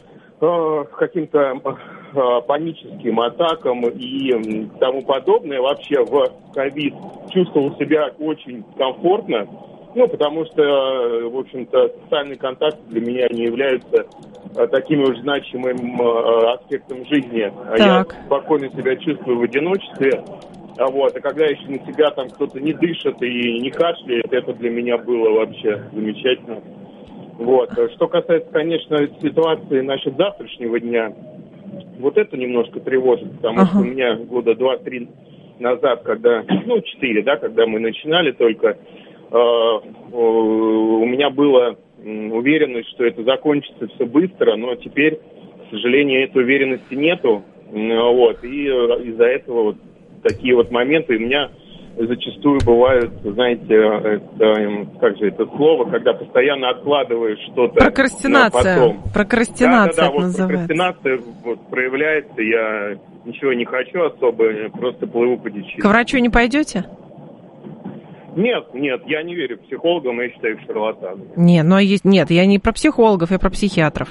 Speaker 10: каким-то паническим атакам и тому подобное. Вообще в ковид чувствовал себя очень комфортно, ну, потому что, в общем-то, социальные контакты для меня не являются таким уж значимым аспектом жизни. Так. Я спокойно себя чувствую в одиночестве. Вот, а когда еще на тебя там кто-то не дышит и не кашляет, это для меня было вообще замечательно. Вот. Что касается, конечно, ситуации насчет завтрашнего дня, вот это немножко тревожит, потому ага. что у меня года два-три назад, когда, ну, четыре, да, когда мы начинали только, э, э, у меня была уверенность, что это закончится все быстро, но теперь, к сожалению, этой уверенности нету, вот, и из-за этого вот такие вот моменты у меня зачастую бывают, знаете, это, как же это слово, когда постоянно откладываешь что-то.
Speaker 2: Прокрастинация. Потом. Прокрастинация да, да, да,
Speaker 10: это вот называется. Прокрастинация вот, проявляется, я ничего не хочу особо, просто плыву по течению.
Speaker 2: К врачу не пойдете?
Speaker 10: Нет, нет, я не верю психологам, я считаю их шарлатанами.
Speaker 2: Нет, но есть, нет, я не про психологов, я про психиатров.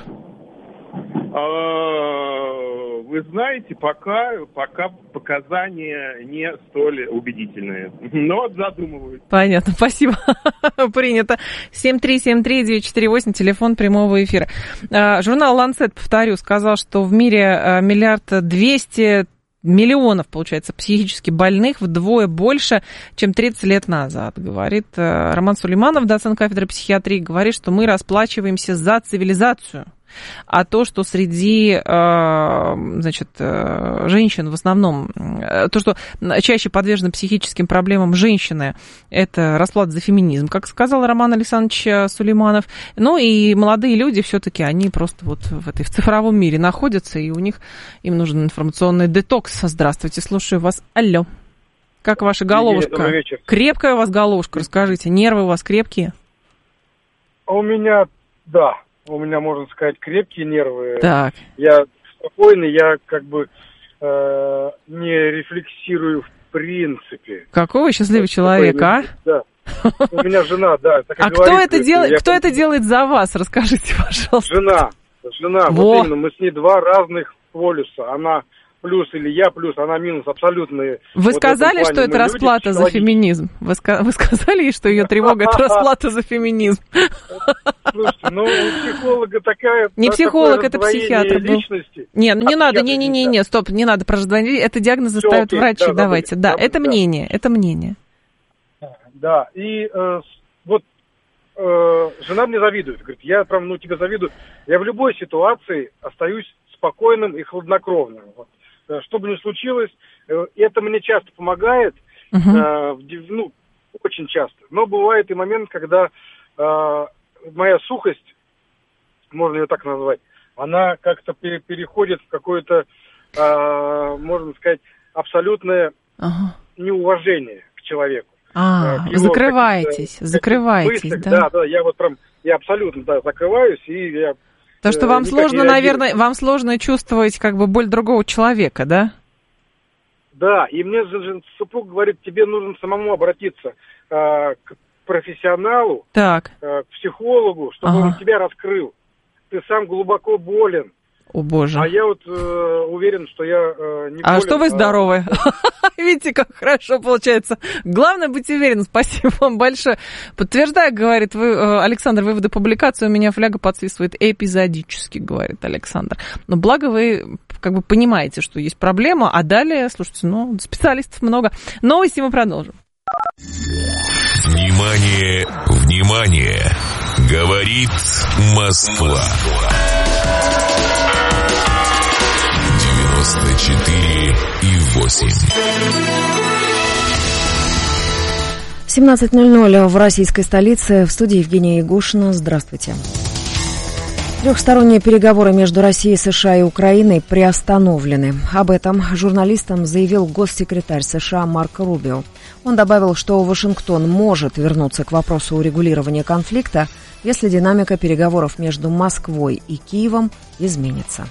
Speaker 10: Вы знаете, пока, пока показания не столь убедительные, но задумываюсь.
Speaker 2: Понятно, спасибо, принято. семь три семь три девять четыре восемь, телефон прямого эфира. Журнал «Ланцет», повторю, сказал, что в мире миллиард двести миллионов, получается, психически больных, вдвое больше, чем тридцать лет назад, говорит Роман Сулейманов, доцент кафедры психиатрии, говорит, что мы расплачиваемся за цивилизацию. А то, что среди, значит, женщин в основном, то, что чаще подвержены психическим проблемам женщины, это расплата за феминизм, как сказал Роман Александрович Сулейманов. Ну и молодые люди все-таки, они просто вот в этой в цифровом мире находятся, и у них, им нужен информационный детокс. Здравствуйте, слушаю вас. Алло. Как ваша головушка? Крепкая у вас головушка, расскажите. Нервы у вас крепкие?
Speaker 11: У меня, да.
Speaker 9: у меня, можно сказать, крепкие нервы.
Speaker 2: Так.
Speaker 9: Я спокойный, я как бы э, не рефлексирую в принципе.
Speaker 2: Какой вы счастливый человек, а?
Speaker 9: Да. У меня жена, да. Так
Speaker 2: а кто это делает? Кто это делает за вас? Расскажите, пожалуйста.
Speaker 9: Жена, жена.
Speaker 2: Во.
Speaker 9: Вот именно, мы с ней два разных полюса. Она плюс или я плюс, она минус, абсолютные.
Speaker 2: Вы вот сказали, что это расплата люди, за феминизм? Вы, ска- вы сказали ей, что ее тревога это расплата за феминизм?
Speaker 9: Слушайте, ну у психолога такая...
Speaker 2: Не психолог, это психиатр был.
Speaker 9: Личности.
Speaker 2: Не, ну не надо, не-не-не, стоп, не надо про раздвоение. Это диагнозы ставят врачи, да, давайте. Да, это мнение, это мнение.
Speaker 9: Да, и э, вот э, жена мне завидует, говорит, я прям, ну, тебе завидую. Я в любой ситуации остаюсь спокойным и хладнокровным. Вот. Что бы ни случилось, э, это мне часто помогает, uh-huh. э, ну, очень часто. Но бывает и момент, когда э, моя сухость, можно ее так назвать, она как-то пере- переходит в какое-то, э, можно сказать, абсолютное uh-huh. неуважение к человеку.
Speaker 2: А, его, закрываетесь, как, закрываетесь, мыслях, да?
Speaker 9: Да, да, я вот прям, я абсолютно, да, закрываюсь, и я...
Speaker 2: То, что вам сложно, наверное, вам сложно чувствовать как бы боль другого человека, да?
Speaker 9: Да, и мне же супруг говорит, тебе нужно самому обратиться э, к профессионалу,
Speaker 2: так.
Speaker 9: Э, к психологу, чтобы ага. он тебя раскрыл. Ты сам глубоко болен.
Speaker 2: О, боже.
Speaker 9: А я вот э, уверен, что я э, не
Speaker 2: А
Speaker 9: болен.
Speaker 2: что вы здоровы? Видите, как хорошо получается. Главное быть уверенным. Спасибо вам большое. Подтверждаю, говорит вы, Александр, выводы публикации, у меня фляга подсвистывает эпизодически, говорит Александр. Но благо вы как бы понимаете, что есть проблема, а далее, слушайте, ну, специалистов много. Новости мы продолжим.
Speaker 3: Внимание, внимание! Говорит Москва. девяносто четыре и восемь.
Speaker 4: семнадцать ноль ноль в российской столице. В студии Евгения Ягушина. Здравствуйте. Трехсторонние переговоры между Россией, США и Украиной приостановлены. Об этом журналистам заявил госсекретарь США Марко Рубио. Он добавил, что Вашингтон может вернуться к вопросу урегулирования конфликта, если динамика переговоров между Москвой и Киевом изменится.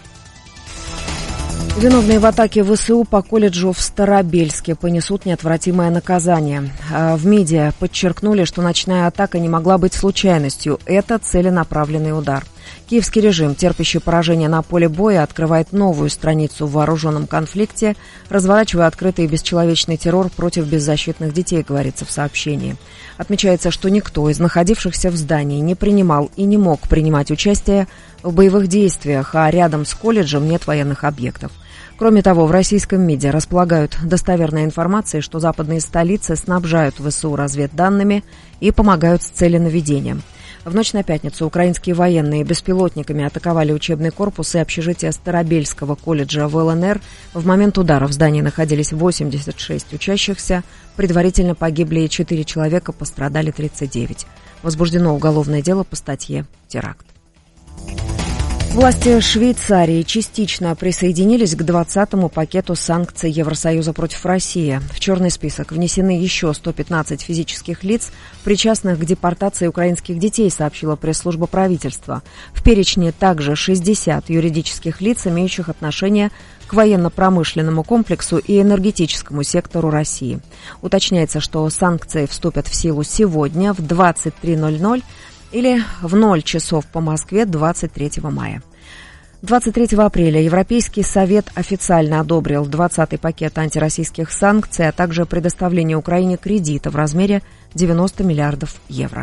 Speaker 4: Виновные в атаке ВСУ по колледжу в Старобельске понесут неотвратимое наказание. В МИДе подчеркнули, что ночная атака не могла быть случайностью. Это целенаправленный удар. Киевский режим, терпящий поражение на поле боя, открывает новую страницу в вооруженном конфликте, разворачивая открытый и бесчеловечный террор против беззащитных детей, говорится в сообщении. Отмечается, что никто из находившихся в здании не принимал и не мог принимать участие в боевых действиях, а рядом с колледжем нет военных объектов. Кроме того, в российском МИДе располагают достоверной информацией, что западные столицы снабжают ВСУ разведданными и помогают с целенаведением. В ночь на пятницу украинские военные беспилотниками атаковали учебный корпус и общежитие Старобельского колледжа в ЛНР. В момент удара в здании находились восемьдесят шесть учащихся. Предварительно погибли четыре человека, пострадали тридцать девять. Возбуждено уголовное дело по статье «Теракт». Власти Швейцарии частично присоединились к двадцатому пакету санкций Евросоюза против России. В черный список внесены еще сто пятнадцать физических лиц, причастных к депортации украинских детей, сообщила пресс-служба правительства. В перечне также шестьдесят юридических лиц, имеющих отношение к военно-промышленному комплексу и энергетическому сектору России. Уточняется, что санкции вступят в силу сегодня в двадцать три ноль ноль или в ноль часов по Москве двадцать третьего мая. двадцать третьего апреля Европейский совет официально одобрил двадцатый пакет антироссийских санкций, а также предоставление Украине кредита в размере девяносто миллиардов евро.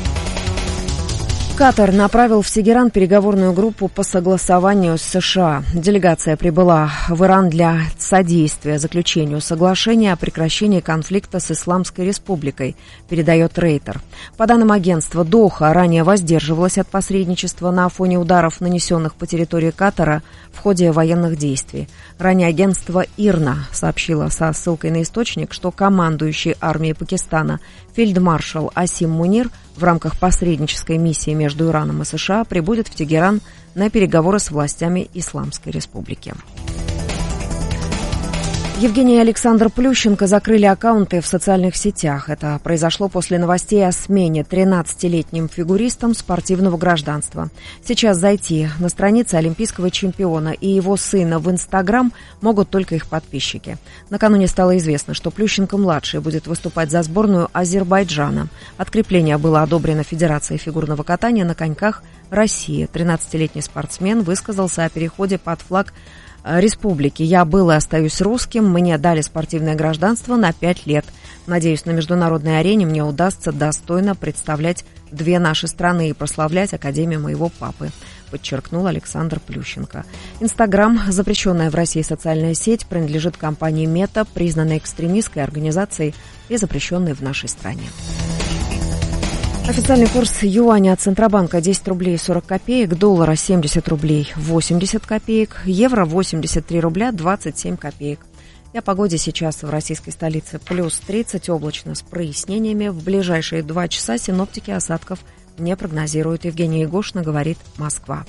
Speaker 4: Катар направил в Тегеран переговорную группу по согласованию с США. Делегация прибыла в Иран для содействия заключению соглашения о прекращении конфликта с Исламской Республикой, передает Рейтер. По данным агентства, Доха ранее воздерживалась от посредничества на фоне ударов, нанесенных по территории Катара в ходе военных действий. Ранее агентство ИРНА сообщило со ссылкой на источник, что командующий армией Пакистана фельдмаршал Асим Мунир в рамках посреднической миссии между Ираном и США прибудет в Тегеран на переговоры с властями Исламской Республики. Евгений и Александр Плющенко закрыли аккаунты в социальных сетях. Это произошло после новостей о смене тринадцатилетним фигуристам спортивного гражданства. Сейчас зайти на страницы олимпийского чемпиона и его сына в Инстаграм могут только их подписчики. Накануне стало известно, что Плющенко-младший будет выступать за сборную Азербайджана. Открепление было одобрено Федерацией фигурного катания на коньках России. тринадцатилетний спортсмен высказался о переходе под флаг республики. «Я был и остаюсь русским. Мне дали спортивное гражданство на пять лет. Надеюсь, на международной арене мне удастся достойно представлять две наши страны и прославлять Академию моего папы», подчеркнул Александр Плющенко. Инстаграм, запрещенная в России социальная сеть, принадлежит компании Мета, признанной экстремистской организацией и запрещенной в нашей стране. Официальный курс юаня от Центробанка десять рублей сорок копеек, доллара семьдесят рублей восемьдесят копеек, евро восемьдесят три рубля двадцать семь копеек. И о погоде сейчас в российской столице плюс тридцать, облачно с прояснениями. В ближайшие два часа синоптики осадков не прогнозируют. Евгения Егошина, говорит Москва.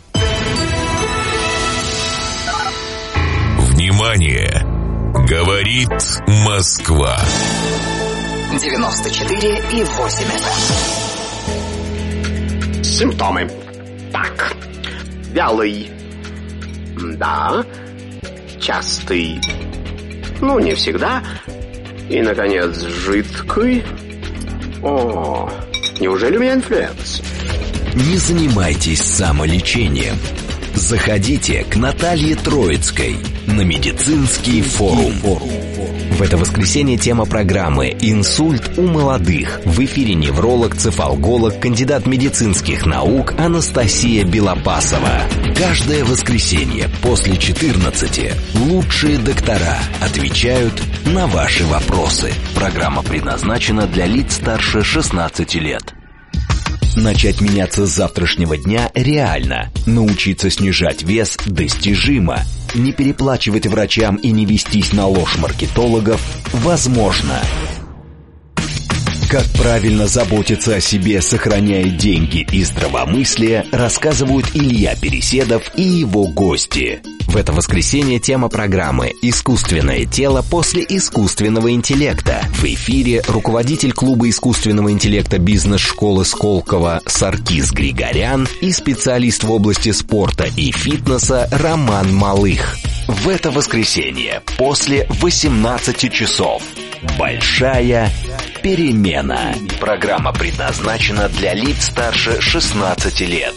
Speaker 3: Внимание! Говорит Москва.
Speaker 11: девяносто четыре и восемь эф эм. Симптомы. Так. Вялый. Да. Частый. Ну, не всегда. И, наконец, жидкий. О, неужели у меня инфлюенс?
Speaker 6: Не занимайтесь самолечением. Заходите к Наталье Троицкой на медицинский форум. В это воскресенье тема программы «Инсульт у молодых». В эфире невролог, цефалголог, кандидат медицинских наук Анастасия Белопасова. Каждое воскресенье после четырнадцати лучшие доктора отвечают на ваши вопросы. Программа предназначена для лиц старше шестнадцати лет. Начать меняться с завтрашнего дня реально. Научиться снижать вес достижимо. Не переплачивать врачам и не вестись на ложь маркетологов возможно. Как правильно заботиться о себе, сохраняя деньги и здравомыслие, рассказывают Илья Переседов и его гости. В это воскресенье тема программы «Искусственное тело после искусственного интеллекта». В эфире руководитель клуба искусственного интеллекта бизнес-школы Сколково Саркис Григорян и специалист в области спорта и фитнеса Роман Малых. В это воскресенье после восемнадцати часов. Большая перемена. Программа предназначена для лиц старше шестнадцати лет.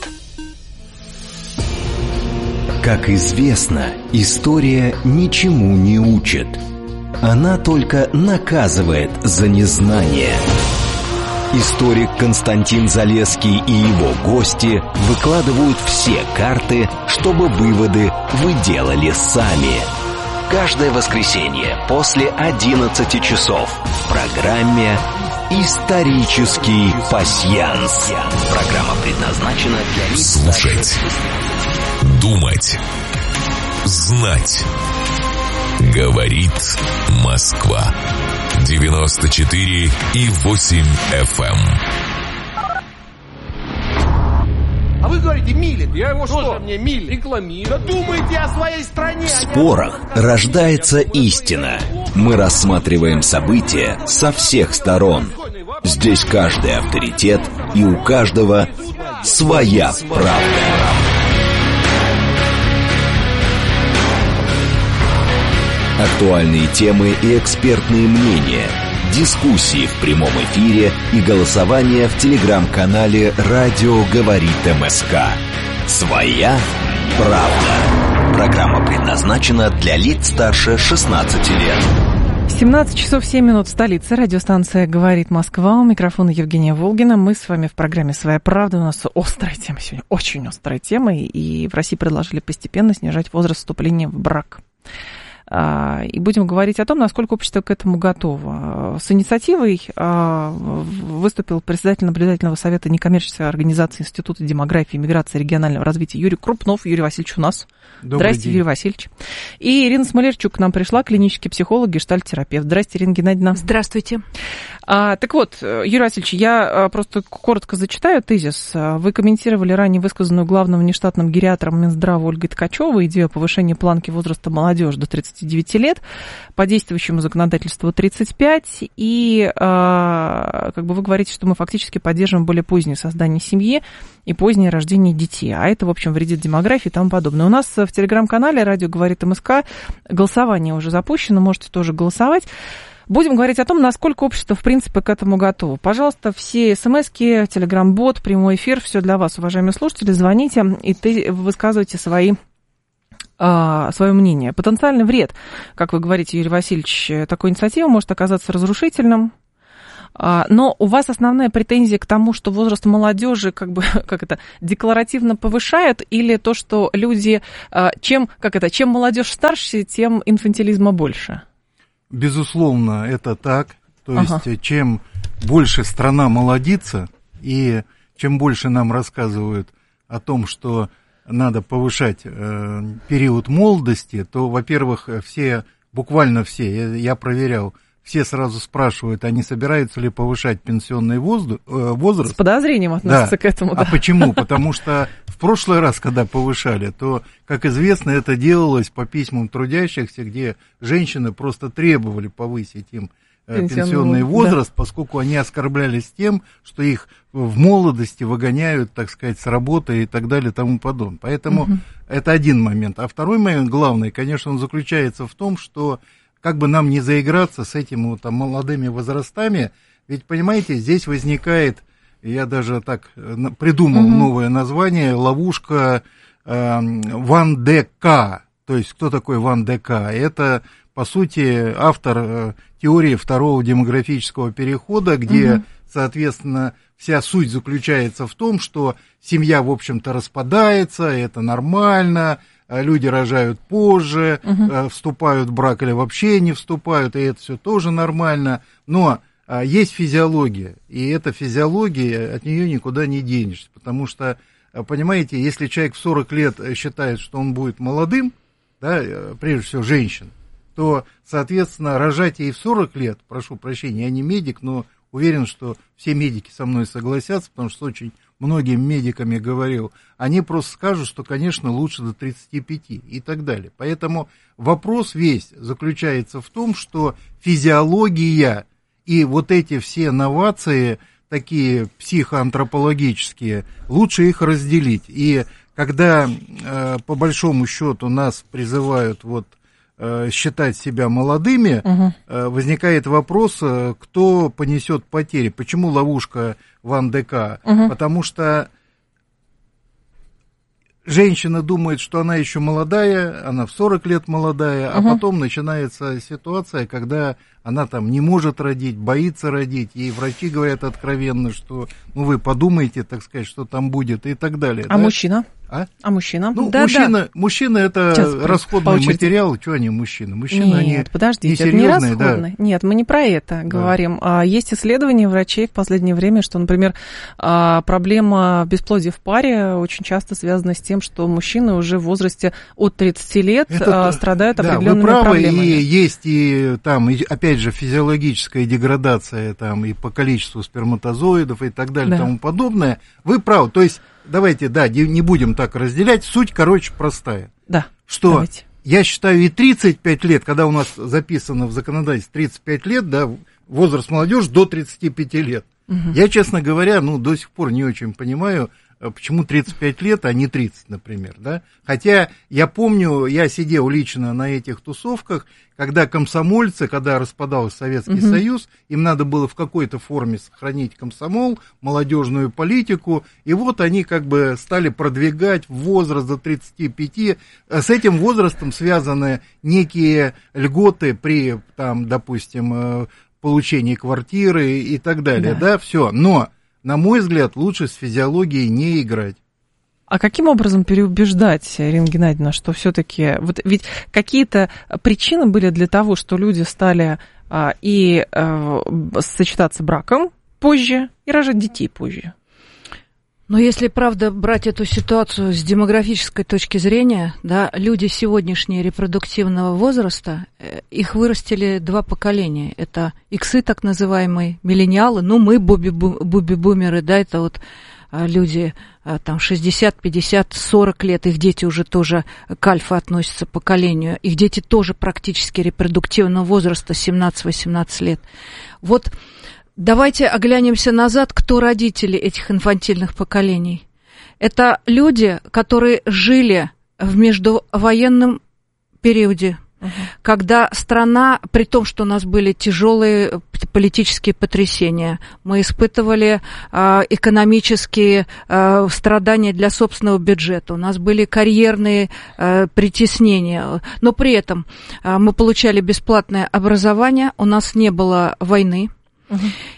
Speaker 6: Как известно, история ничему не учит. Она только наказывает за незнание. Историк Константин Залесский и его гости выкладывают все карты, чтобы выводы вы делали сами. Каждое воскресенье после одиннадцати часов в программе «Исторический пасьянс». Программа предназначена для лиц
Speaker 3: слушать, думать, знать. Говорит Москва. девяносто четыре и восемь эф эм.
Speaker 12: А вы говорите, Милин. Я его что? Что мне Милин? Рекламирую. Да думайте о своей стране.
Speaker 6: В спорах рождается истина. Мы рассматриваем события со всех сторон. Здесь каждый авторитет, и у каждого своя правда. Актуальные темы и экспертные мнения, дискуссии в прямом эфире и голосование в телеграм-канале «Радио говорит МСК». Своя правда. Программа предназначена для лиц старше шестнадцати лет.
Speaker 2: семнадцать часов семь минут в столице. Радиостанция «Говорит Москва». У микрофона Евгения Волгина. Мы с вами в программе «Своя правда». У нас острая тема сегодня, очень острая тема. И в России предложили постепенно снижать возраст вступления в брак. И будем говорить о том, насколько общество к этому готово. С инициативой выступил председатель наблюдательного совета некоммерческой организации Института демографии и миграции и регионального развития Юрий Крупнов. Юрий Васильевич у нас. Добрый Здрасте, день. Юрий Васильевич. И Ирина Смолерчук к нам пришла, клинический психолог, гештальт-терапевт. Здрасте, Ирина Геннадьевна.
Speaker 13: Здравствуйте.
Speaker 2: А, так вот, Юрий Васильевич, я просто коротко зачитаю тезис. Вы комментировали ранее высказанную главным внештатным гериатром Минздрава Ольгой Ткачевой идею повышения планки возраста молодежи до тридцати тридцати девяти лет, по действующему законодательству тридцать пять, и как бы вы говорите, что мы фактически поддерживаем более позднее создание семьи и позднее рождение детей, а это, в общем, вредит демографии и тому подобное. У нас в телеграм-канале «Радио говорит МСК» голосование уже запущено, можете тоже голосовать. Будем говорить о том, насколько общество, в принципе, к этому готово. Пожалуйста, все смски, телеграм-бот, прямой эфир, все для вас, уважаемые слушатели. Звоните и ты высказывайте свои, а, свое мнение. Потенциальный вред, как вы говорите, Юрий Васильевич, такой инициативы может оказаться разрушительным. А, но у вас основная претензия к тому, что возраст молодежи как бы, как это, декларативно повышает, или то, что люди, а, чем, как это, чем молодежь старше, тем инфантилизма больше?
Speaker 13: Безусловно, это так. То
Speaker 2: ага.
Speaker 13: есть, чем больше страна молодится, и чем больше нам рассказывают о том, что надо повышать э, период молодости, то, во-первых, все, буквально все, я, я проверял, все сразу спрашивают, а не собираются ли повышать пенсионный воздух, э, возраст.
Speaker 2: С подозрением относятся
Speaker 13: да.
Speaker 2: к этому. Да.
Speaker 13: А почему? Потому что в прошлый раз, когда повышали, то, как известно, это делалось по письмам трудящихся, где женщины просто требовали повысить им э, пенсионный, пенсионный возраст, да. поскольку они оскорблялись тем, что их в молодости выгоняют, так сказать, с работы и так далее и тому подобное. Поэтому угу. это один момент. А второй момент, главный, конечно, он заключается в том, что как бы нам не заиграться с этими вот, там, молодыми возрастами, ведь, понимаете, здесь возникает, я даже так придумал mm-hmm. новое название, ловушка э, Ван де Ка. То есть, кто такой Ван де Ка? Это, по сути, автор э, теории второго демографического перехода, где, mm-hmm. соответственно, вся суть заключается в том, что семья, в общем-то, распадается, это нормально, люди рожают позже, uh-huh. э, вступают в брак или вообще не вступают, и это все тоже нормально. Но э, есть физиология, и эта физиология, от нее никуда не денешься. Потому что, э, понимаете, если человек в сорок лет считает, что он будет молодым, да, э, прежде всего женщин, то, соответственно, рожать ей в сорок лет, прошу прощения, я не медик, но уверен, что все медики со мной согласятся, потому что очень многим медиками говорил, они просто скажут, что, конечно, лучше до тридцати пяти и так далее. Поэтому вопрос весь заключается в том, что физиология и вот эти все новации, такие психоантропологические, лучше их разделить. И когда, э, по большому счету, нас призывают вот считать себя молодыми, угу. возникает вопрос, кто понесет потери. Почему ловушка Ван де Ка? Угу. Потому что женщина думает, что она еще молодая, она в сорок лет молодая, угу. а потом начинается ситуация, когда она там не может родить, боится родить, ей врачи говорят откровенно, что ну вы подумайте, так сказать, что там будет и так далее.
Speaker 2: А
Speaker 13: да?
Speaker 2: мужчина?
Speaker 13: А?
Speaker 2: А мужчина?
Speaker 13: Ну,
Speaker 2: да,
Speaker 13: мужчина,
Speaker 2: да.
Speaker 13: мужчина это
Speaker 2: Сейчас,
Speaker 13: расходный материал. Что они мужчины? Мужчины,
Speaker 2: Нет,
Speaker 13: они
Speaker 2: подождите,
Speaker 13: не
Speaker 2: это не расходный.
Speaker 13: Да.
Speaker 2: Нет, мы не про это да. говорим. А есть исследования врачей в последнее время, что, например, проблема бесплодия в паре очень часто связана с тем, что мужчины уже в возрасте от тридцати лет это, страдают да, определенными
Speaker 13: вы правы,
Speaker 2: проблемами.
Speaker 13: И есть и там, и, опять же, физиологическая деградация там, и по количеству сперматозоидов и так далее и да. тому подобное. Вы правы, то есть давайте, да, не будем так разделять. Суть, короче, простая.
Speaker 2: Да,
Speaker 13: что
Speaker 2: давайте.
Speaker 13: Я считаю, и тридцать пять лет, когда у нас записано в законодательстве тридцать пять лет, да, возраст молодежи до тридцати пяти лет. Угу. Я, честно говоря, ну, до сих пор не очень понимаю, почему тридцать пять лет, а не тридцать, например, да. Хотя я помню, я сидел лично на этих тусовках, когда комсомольцы, когда распадался Советский угу. Союз, им надо было в какой-то форме сохранить комсомол, молодежную политику, и вот они как бы стали продвигать возраст до тридцати пяти. С этим возрастом связаны некие льготы при, там, допустим, получении квартиры и так далее, да, да все, но... На мой взгляд, лучше с физиологией не играть.
Speaker 2: А каким образом переубеждать, Ирина Геннадьевна, что все-таки... Вот ведь какие-то причины были для того, что люди стали а, и а, сочетаться браком позже, и рожать детей позже.
Speaker 14: Но если, правда, брать эту ситуацию с демографической точки зрения, да, люди сегодняшнего репродуктивного возраста, их вырастили два поколения. Это иксы, так называемые, миллениалы, ну, мы, буби-бумеры, да, это вот люди там шестьдесят, пятьдесят, сорок лет, их дети уже тоже к альфа относятся поколению, их дети тоже практически репродуктивного возраста, семнадцать-восемнадцать лет. Вот давайте оглянемся назад, кто родители этих инфантильных поколений. Это люди, которые жили в междувоенном периоде, uh-huh. когда страна, при том, что у нас были тяжелые политические потрясения, мы испытывали э, экономические э, страдания для собственного бюджета, у нас были карьерные э, притеснения, но при этом э, мы получали бесплатное образование, у нас не было войны, uh-huh.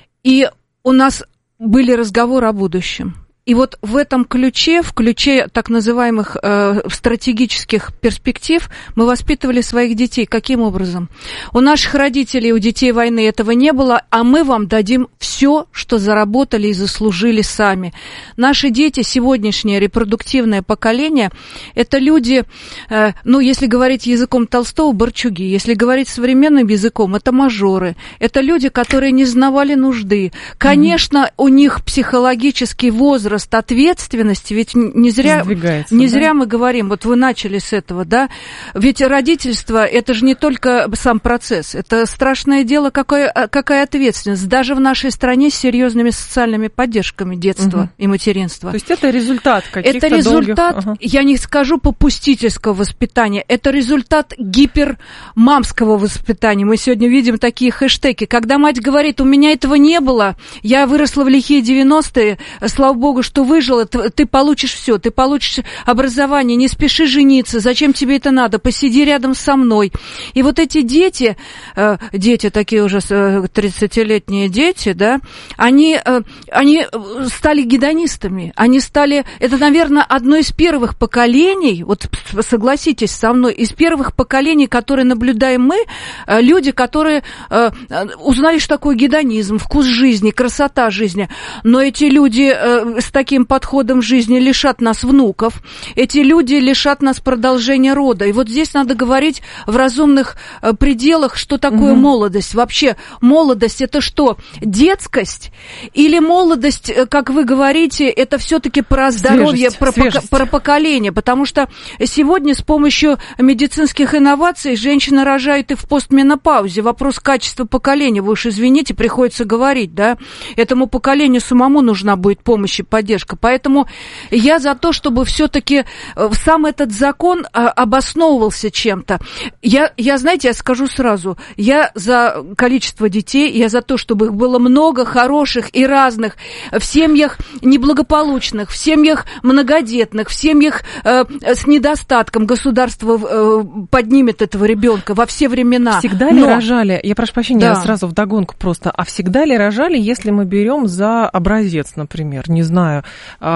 Speaker 14: и у нас были разговоры о будущем. И вот в этом ключе, в ключе так называемых э, стратегических перспектив, мы воспитывали своих детей. Каким образом? У наших родителей, у детей войны этого не было, а мы вам дадим все, что заработали и заслужили сами. Наши дети, сегодняшнее репродуктивное поколение, это люди, э, ну, если говорить языком Толстого, барчуги, если говорить современным языком, это мажоры, это люди, которые не знавали нужды. Конечно, mm-hmm. у них психологический возраст, ответственности, ведь не зря, не зря да? мы говорим, вот вы начали с этого, да, ведь родительство, это же не только сам процесс, это страшное дело, какая, какая ответственность, даже в нашей стране с серьезными социальными поддержками детства угу. и материнства.
Speaker 2: То есть это результат каких-то
Speaker 14: Это результат,
Speaker 2: долгих... ага.
Speaker 14: я не скажу попустительского воспитания, это результат гипермамского воспитания. Мы сегодня видим такие хэштеги, когда мать говорит, у меня этого не было, я выросла в лихие девяностые, слава богу, что выжила, ты получишь все, ты получишь образование, не спеши жениться, зачем тебе это надо, посиди рядом со мной. И вот эти дети, дети такие уже тридцатилетние дети, да, они, они стали гедонистами, они стали, это, наверное, одно из первых поколений, вот согласитесь со мной, из первых поколений, которые наблюдаем мы, люди, которые узнали, что такое гедонизм, вкус жизни, красота жизни, но эти люди с таким подходом жизни лишат нас внуков, эти люди лишат нас продолжения рода. И вот здесь надо говорить в разумных пределах, что такое угу. молодость. Вообще, молодость – это что, детскость? Или молодость, как вы говорите, это все-таки про здоровье, свежесть, про, свежесть. про поколение? Потому что сегодня с помощью медицинских инноваций женщины рожают и в постменопаузе. Вопрос качества поколения, вы уж извините, приходится говорить, да? Этому поколению самому нужна будет помощь и поддержка. Поэтому я за то, чтобы все-таки сам этот закон обосновывался чем-то. Я, я, знаете, я скажу сразу, я за количество детей, я за то, чтобы их было много, хороших и разных, в семьях неблагополучных, в семьях многодетных, в семьях э, с недостатком. Государство э, поднимет этого ребенка во все времена.
Speaker 2: Всегда
Speaker 14: Но...
Speaker 2: ли рожали, я прошу прощения,
Speaker 14: да.
Speaker 2: я сразу вдогонку просто, а всегда ли рожали, если мы берем за образец, например, не знаю,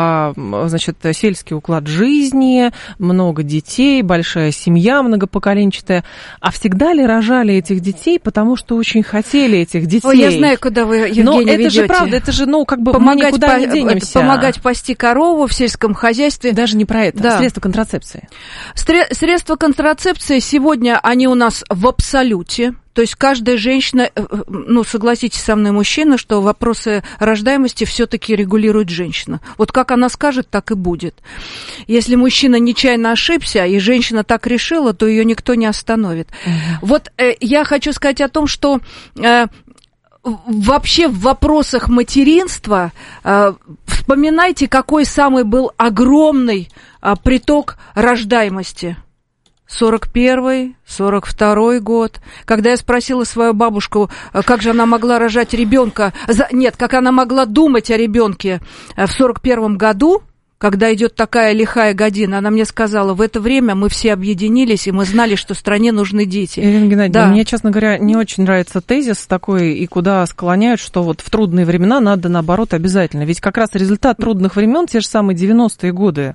Speaker 2: значит, сельский уклад жизни, много детей, большая семья многопоколенчатая. А всегда ли рожали этих детей, потому что очень хотели этих детей?
Speaker 14: Ой, я знаю, куда вы, Евгения,
Speaker 2: Но это
Speaker 14: ведете.
Speaker 2: же правда, это же, ну, как бы
Speaker 14: помогать
Speaker 2: мы никуда
Speaker 14: по-
Speaker 2: не денемся.
Speaker 14: Помогать пасти корову в сельском хозяйстве.
Speaker 2: Даже не про это,
Speaker 14: да.
Speaker 2: Средства контрацепции.
Speaker 14: Сре- средства контрацепции сегодня, они у нас в абсолюте. То есть каждая женщина, ну, согласитесь со мной, мужчина, что вопросы рождаемости все-таки регулирует женщина. Вот как она скажет, так и будет. Если мужчина нечаянно ошибся, и женщина так решила, то ее никто не остановит. Mm-hmm. Вот э, я хочу сказать о том, что э, вообще в вопросах материнства э, вспоминайте, какой самый был огромный э, приток рождаемости. сорок первый, сорок второй год, когда я спросила свою бабушку, как же она могла рожать ребенка, нет, как она могла думать о ребенке в сорок первом году, когда идет такая лихая година, она мне сказала, в это время мы все объединились, и мы знали, что стране нужны дети.
Speaker 2: Ирина Геннадьевна, да. Мне, честно говоря, не очень нравится тезис такой, и куда склоняют, что вот в трудные времена надо, наоборот, обязательно. Ведь как раз результат трудных времен, те же самые девяностые годы,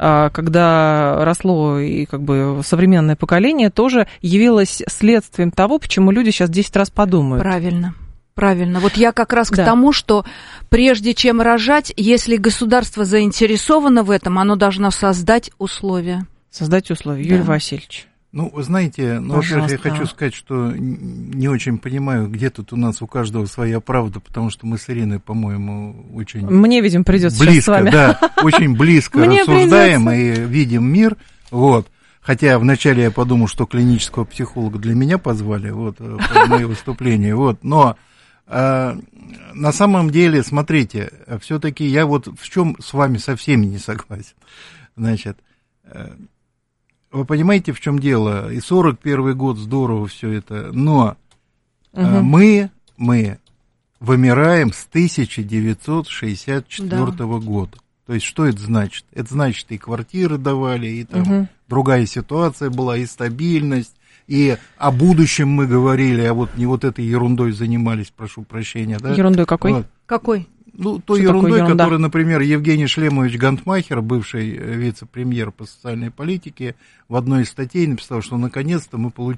Speaker 2: когда росло и как бы современное поколение, тоже явилось следствием того, почему люди сейчас десять раз подумают.
Speaker 14: Правильно. Правильно. Вот я как раз к
Speaker 2: да.
Speaker 14: тому, что прежде чем рожать, если государство заинтересовано в этом, оно должно создать условия.
Speaker 2: Создать условия.
Speaker 14: Да.
Speaker 2: Юрий Васильевич.
Speaker 13: Ну, вы знаете, ну, во-первых, я хочу сказать, что не очень понимаю, где тут у нас у каждого своя правда, потому что мы с Ириной, по-моему, очень...
Speaker 2: Мне, видимо, придется
Speaker 13: близко,
Speaker 2: сейчас с вами.
Speaker 13: Да, очень близко рассуждаем и видим мир, вот. Хотя вначале я подумал, что клинического психолога для меня позвали, вот, в мои выступления, вот, но э, на самом деле, смотрите, все-таки я вот в чем с вами со всеми не согласен, значит, э, вы понимаете, в чем дело, и сорок первый год здорово все это, но угу. э, мы, мы вымираем с тысяча девятьсот шестьдесят четвёртого да. года. То есть, что это значит? Это значит, и квартиры давали, и там угу. другая ситуация была, и стабильность, и о будущем мы говорили, а вот не вот этой ерундой занимались, прошу прощения. Да?
Speaker 2: Ерундой какой?
Speaker 13: Вот.
Speaker 14: Какой?
Speaker 13: Ну, той что ерундой, которую, например, Евгений Шлемович Гантмахер, бывший вице-премьер по социальной политике, в одной из статей написал, что наконец-то мы получили